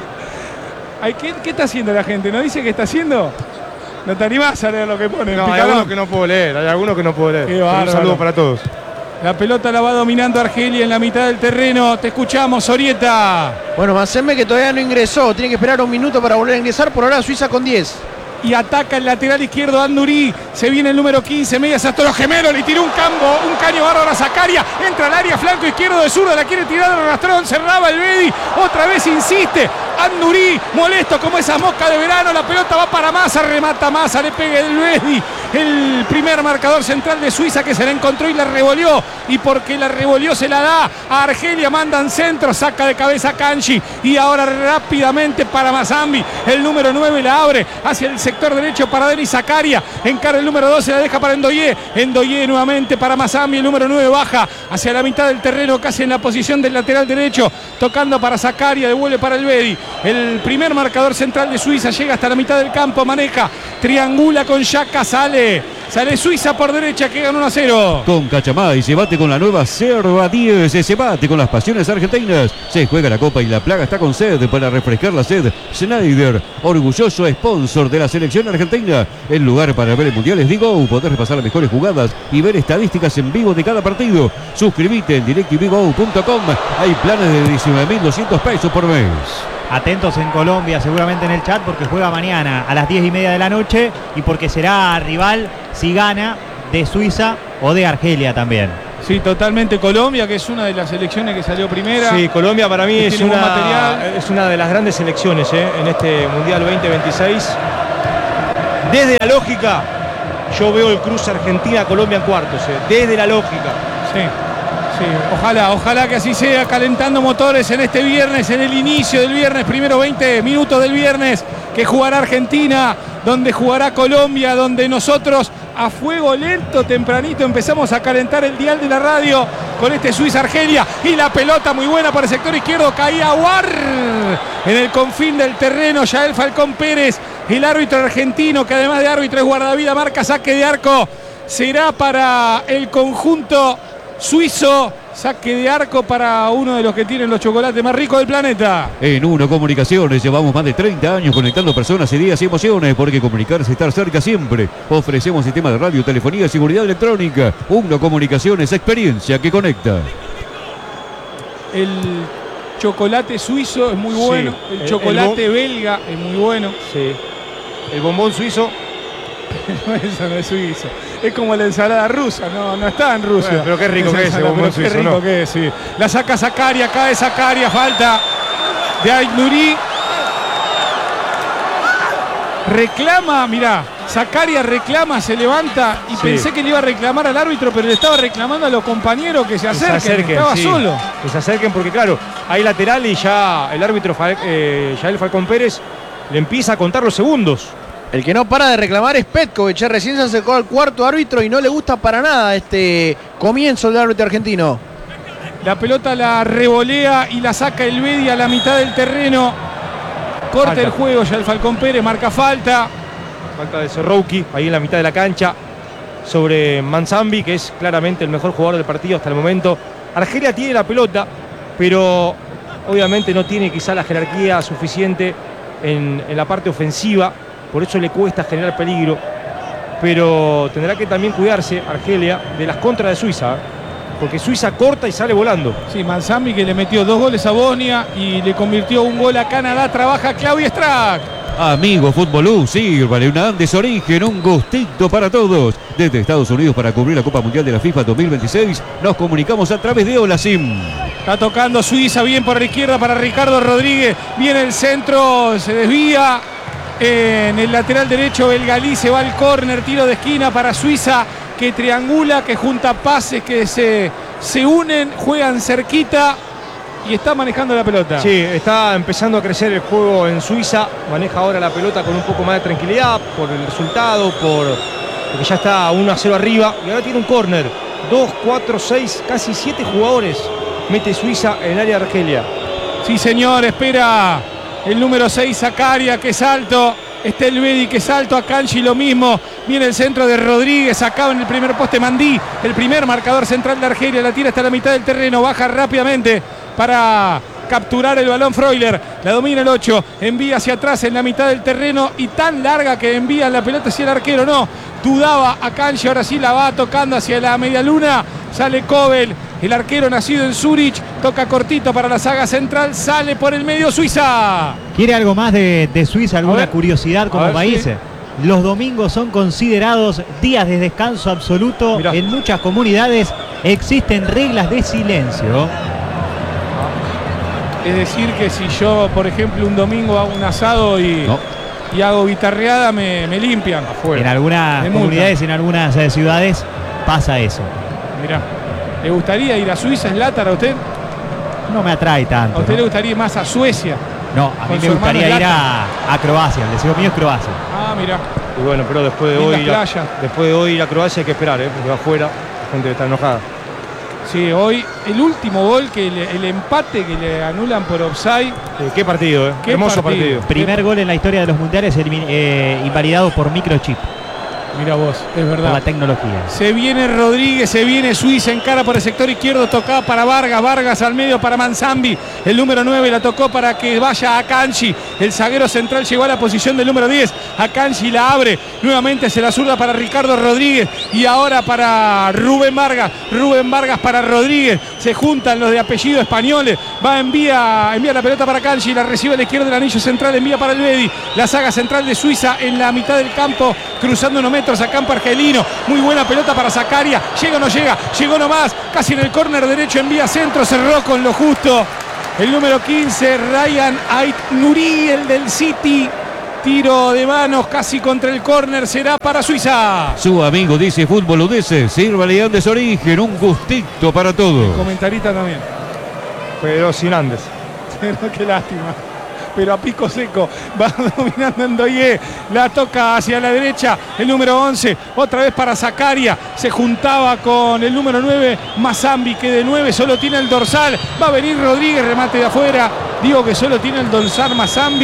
Ay, ¿qué, ¿Qué está haciendo la gente? ¿No dice qué está haciendo? ¿No te animás a leer lo que pone? No, hay Picadón? algunos que no puedo leer, hay algunos que no puedo leer. Qué Pero bárbaro. un saludo para todos. La pelota la va dominando Argelia en la mitad del terreno. Te escuchamos, Orieta. Bueno, Mazembe que todavía no ingresó, tiene que esperar un minuto para volver a ingresar, por ahora Suiza con diez. Y ataca el lateral izquierdo Andurí. Se viene el número quince, medias hasta los gemelos. Le tiró un campo, un caño bárbaro a Zacaria. Entra al área, flanco izquierdo de zurda. La quiere tirar al rastrón. Cerraba el Bedi. Otra vez insiste. Andurí, molesto como esa mosca de verano. La pelota va para Massa. Remata Massa. Le pega el Bedi. El primer marcador central de Suiza que se la encontró y la revolvió. Y porque la revolvió se la da a Argelia. Mandan centro. Saca de cabeza a Kanji. Y ahora rápidamente para Mazambi. El número nueve la abre hacia el sector derecho para Denis Zakaria. Encara el número doce, la deja para Endoyé. Endoyé nuevamente para Mazambi. El número nueve baja hacia la mitad del terreno, casi en la posición del lateral derecho. Tocando para Zakaria, devuelve para el Bedi. El primer marcador central de Suiza llega hasta la mitad del campo. Maneja, triangula con Xhaka, sale. Sale Suiza por derecha que gana uno a cero. Con Cachamay se bate con la nueva Cerva diez, se bate con las pasiones argentinas. Se juega la copa y la plaga está con sed para refrescar la sed. Schneider, orgulloso sponsor de la selección argentina. El lugar para ver el mundial es Digo. Podés repasar las mejores jugadas y ver estadísticas en vivo de cada partido. Suscríbete en directv go punto com. Hay planes de diecinueve mil doscientos pesos por mes. Atentos en Colombia, seguramente en el chat, porque juega mañana a las diez y media de la noche y porque será rival, si gana, de Suiza o de Argelia también. Sí, totalmente Colombia, que es una de las selecciones que salió primera. Sí, Colombia para mí que es tiene buen una, material. es una de las grandes selecciones ¿eh? en este Mundial veinte veintiséis. Desde la lógica, yo veo el cruce Argentina-Colombia en cuartos. ¿eh? Desde la lógica. Sí. Sí, ojalá, ojalá que así sea, calentando motores en este viernes, en el inicio del viernes, primero veinte minutos del viernes, que jugará Argentina, donde jugará Colombia, donde nosotros a fuego lento, tempranito, empezamos a calentar el dial de la radio con este Suiza-Argelia, y la pelota muy buena para el sector izquierdo, caía War en el confín del terreno, Yael Falcón Pérez, el árbitro argentino, que además de árbitro es guardavida, marca saque de arco, será para el conjunto suizo, saque de arco para uno de los que tienen los chocolates más ricos del planeta. En Uno Comunicaciones llevamos más de treinta años conectando personas, ideas y emociones, porque comunicarse es estar cerca siempre. Ofrecemos sistemas de radio, telefonía, seguridad electrónica. Uno Comunicaciones, experiencia que conecta. El chocolate suizo es muy bueno, Sí, el, el- chocolate el bo- belga es muy bueno. Sí. El bombón suizo. No, eso no es suizo. Es como la ensalada rusa, no, no está en Rusia. Bueno, pero qué rico Esa que es el ensalada, bombón pero qué suizo, rico ¿no? que es, sí. La saca Zakaria, cae Zakaria, falta de Aït-Nouri. Reclama, mirá, Zakaria reclama, se levanta y Sí. pensé que le iba a reclamar al árbitro, pero le estaba reclamando a los compañeros que se Que se acerquen, acerquen, estaba sí. solo. Que se acerquen porque, claro, hay lateral y ya el árbitro Fal- eh, Yael Falcón Pérez le empieza a contar los segundos. El que no para de reclamar es Petkovic, eh, recién se acercó al cuarto árbitro y no le gusta para nada este comienzo del árbitro argentino. La pelota la revolea y la saca el Bedi a la mitad del terreno. Corta Falta. el juego ya el Falcón Pérez, marca falta. Falta de Serrouki ahí en la mitad de la cancha sobre Manzambi, que es claramente el mejor jugador del partido hasta el momento. Argelia tiene la pelota, pero obviamente no tiene quizá la jerarquía suficiente en, en la parte ofensiva, por eso le cuesta generar peligro, pero tendrá que también cuidarse Argelia de las contras de Suiza, ¿eh? Porque Suiza corta y sale volando. Sí, Manzambi que le metió dos goles a Bosnia y le convirtió un gol a Canadá. Trabaja Claudia Strack. Amigo Fútbolú, sírvale una Andes Origen, un gustito para todos. Desde Estados Unidos para cubrir la Copa Mundial de la FIFA dos mil veintiséis, nos comunicamos a través de Olasim. Está tocando Suiza, bien por la izquierda para Ricardo Rodríguez. Viene el centro, se desvía. En el lateral derecho el Galí se va al córner, tiro de esquina para Suiza, que triangula, que junta pases, que se, se unen, juegan cerquita y está manejando la pelota. Sí, está empezando a crecer el juego en Suiza. Maneja ahora la pelota con un poco más de tranquilidad por el resultado, por porque ya está uno a cero arriba. Y ahora tiene un córner. dos, cuatro, seis, casi siete jugadores mete Suiza en el área de Argelia. Sí, señor, espera el número seis, Zakaria, que es alto. Está el Bedi que salto a Kanji, lo mismo. Viene el centro de Rodríguez, acaba en el primer poste Mandí, el primer marcador central de Argelia. La tira hasta la mitad del terreno, baja rápidamente para capturar el balón Freuler. La domina el ocho, envía hacia atrás en la mitad del terreno y tan larga que envía la pelota hacia el arquero. No, dudaba a Kanji, ahora sí la va tocando hacia la media luna. Sale Kobel, el arquero nacido en Zurich, toca cortito para la saga central, sale por el medio Suiza. ¿Quiere algo más de, de Suiza? ¿Alguna curiosidad como ver, país? sí. Los domingos son considerados días de descanso absoluto. Mirá. En muchas comunidades existen reglas de silencio. Es decir que si yo, por ejemplo, un domingo hago un asado y, no. y hago guitarreada, me, me limpian afuera. En algunas me comunidades, en algunas eh, ciudades pasa eso. Mirá, ¿le gustaría ir a Suiza, Zlatan, a usted? No me atrae tanto. ¿A usted ¿no? le gustaría ir más a Suecia? No, a mí me gustaría ir a, a Croacia. El deseo mío es Croacia. Ah, mira. Y bueno, pero después de hoy, la, después de hoy ir a Croacia hay que esperar, ¿eh? Porque va afuera, la gente está enojada. Sí, hoy el último gol, que le, el empate que le anulan por offside. Eh, qué partido, ¿eh? Qué hermoso partido. partido. Primer gol en la historia de los mundiales eh, invalidado por microchip. Mira vos, es verdad. Por la tecnología. Se viene Rodríguez, se viene Suiza, encara por el sector izquierdo, tocaba para Vargas, Vargas al medio para Manzambi, el número nueve la tocó para que vaya a Kanji, el zaguero central llegó a la posición del número diez, a Kanji la abre, nuevamente se la zurda para Ricardo Rodríguez y ahora para Rubén Vargas, Rubén Vargas para Rodríguez, se juntan los de apellido españoles, va, envía, envía la pelota para Kanji, la recibe a la izquierda del anillo central, envía para el Bedi, la saga central de Suiza en la mitad del campo, cruzando unos metros a campo argelino, muy buena pelota para Zakaria, llega o no llega, llegó nomás, casi en el córner derecho, envía centro, cerró con lo justo, el número quince, Ryan Ait-Nouri, el del City, tiro de manos casi contra el córner, será para Suiza. Su amigo dice Fútbol Udese, sírvale Andes Origen, un gustito para todo. Comentarista también. Pero sin Andes. Pero qué lástima. Pero a pico seco, va dominando Ndoye, la toca hacia la derecha, el número once, otra vez para Zakaria, se juntaba con el número nueve, Manzambi, que de nueve solo tiene el dorsal, va a venir Rodríguez, remate de afuera, digo que solo tiene el dorsal Manzambi.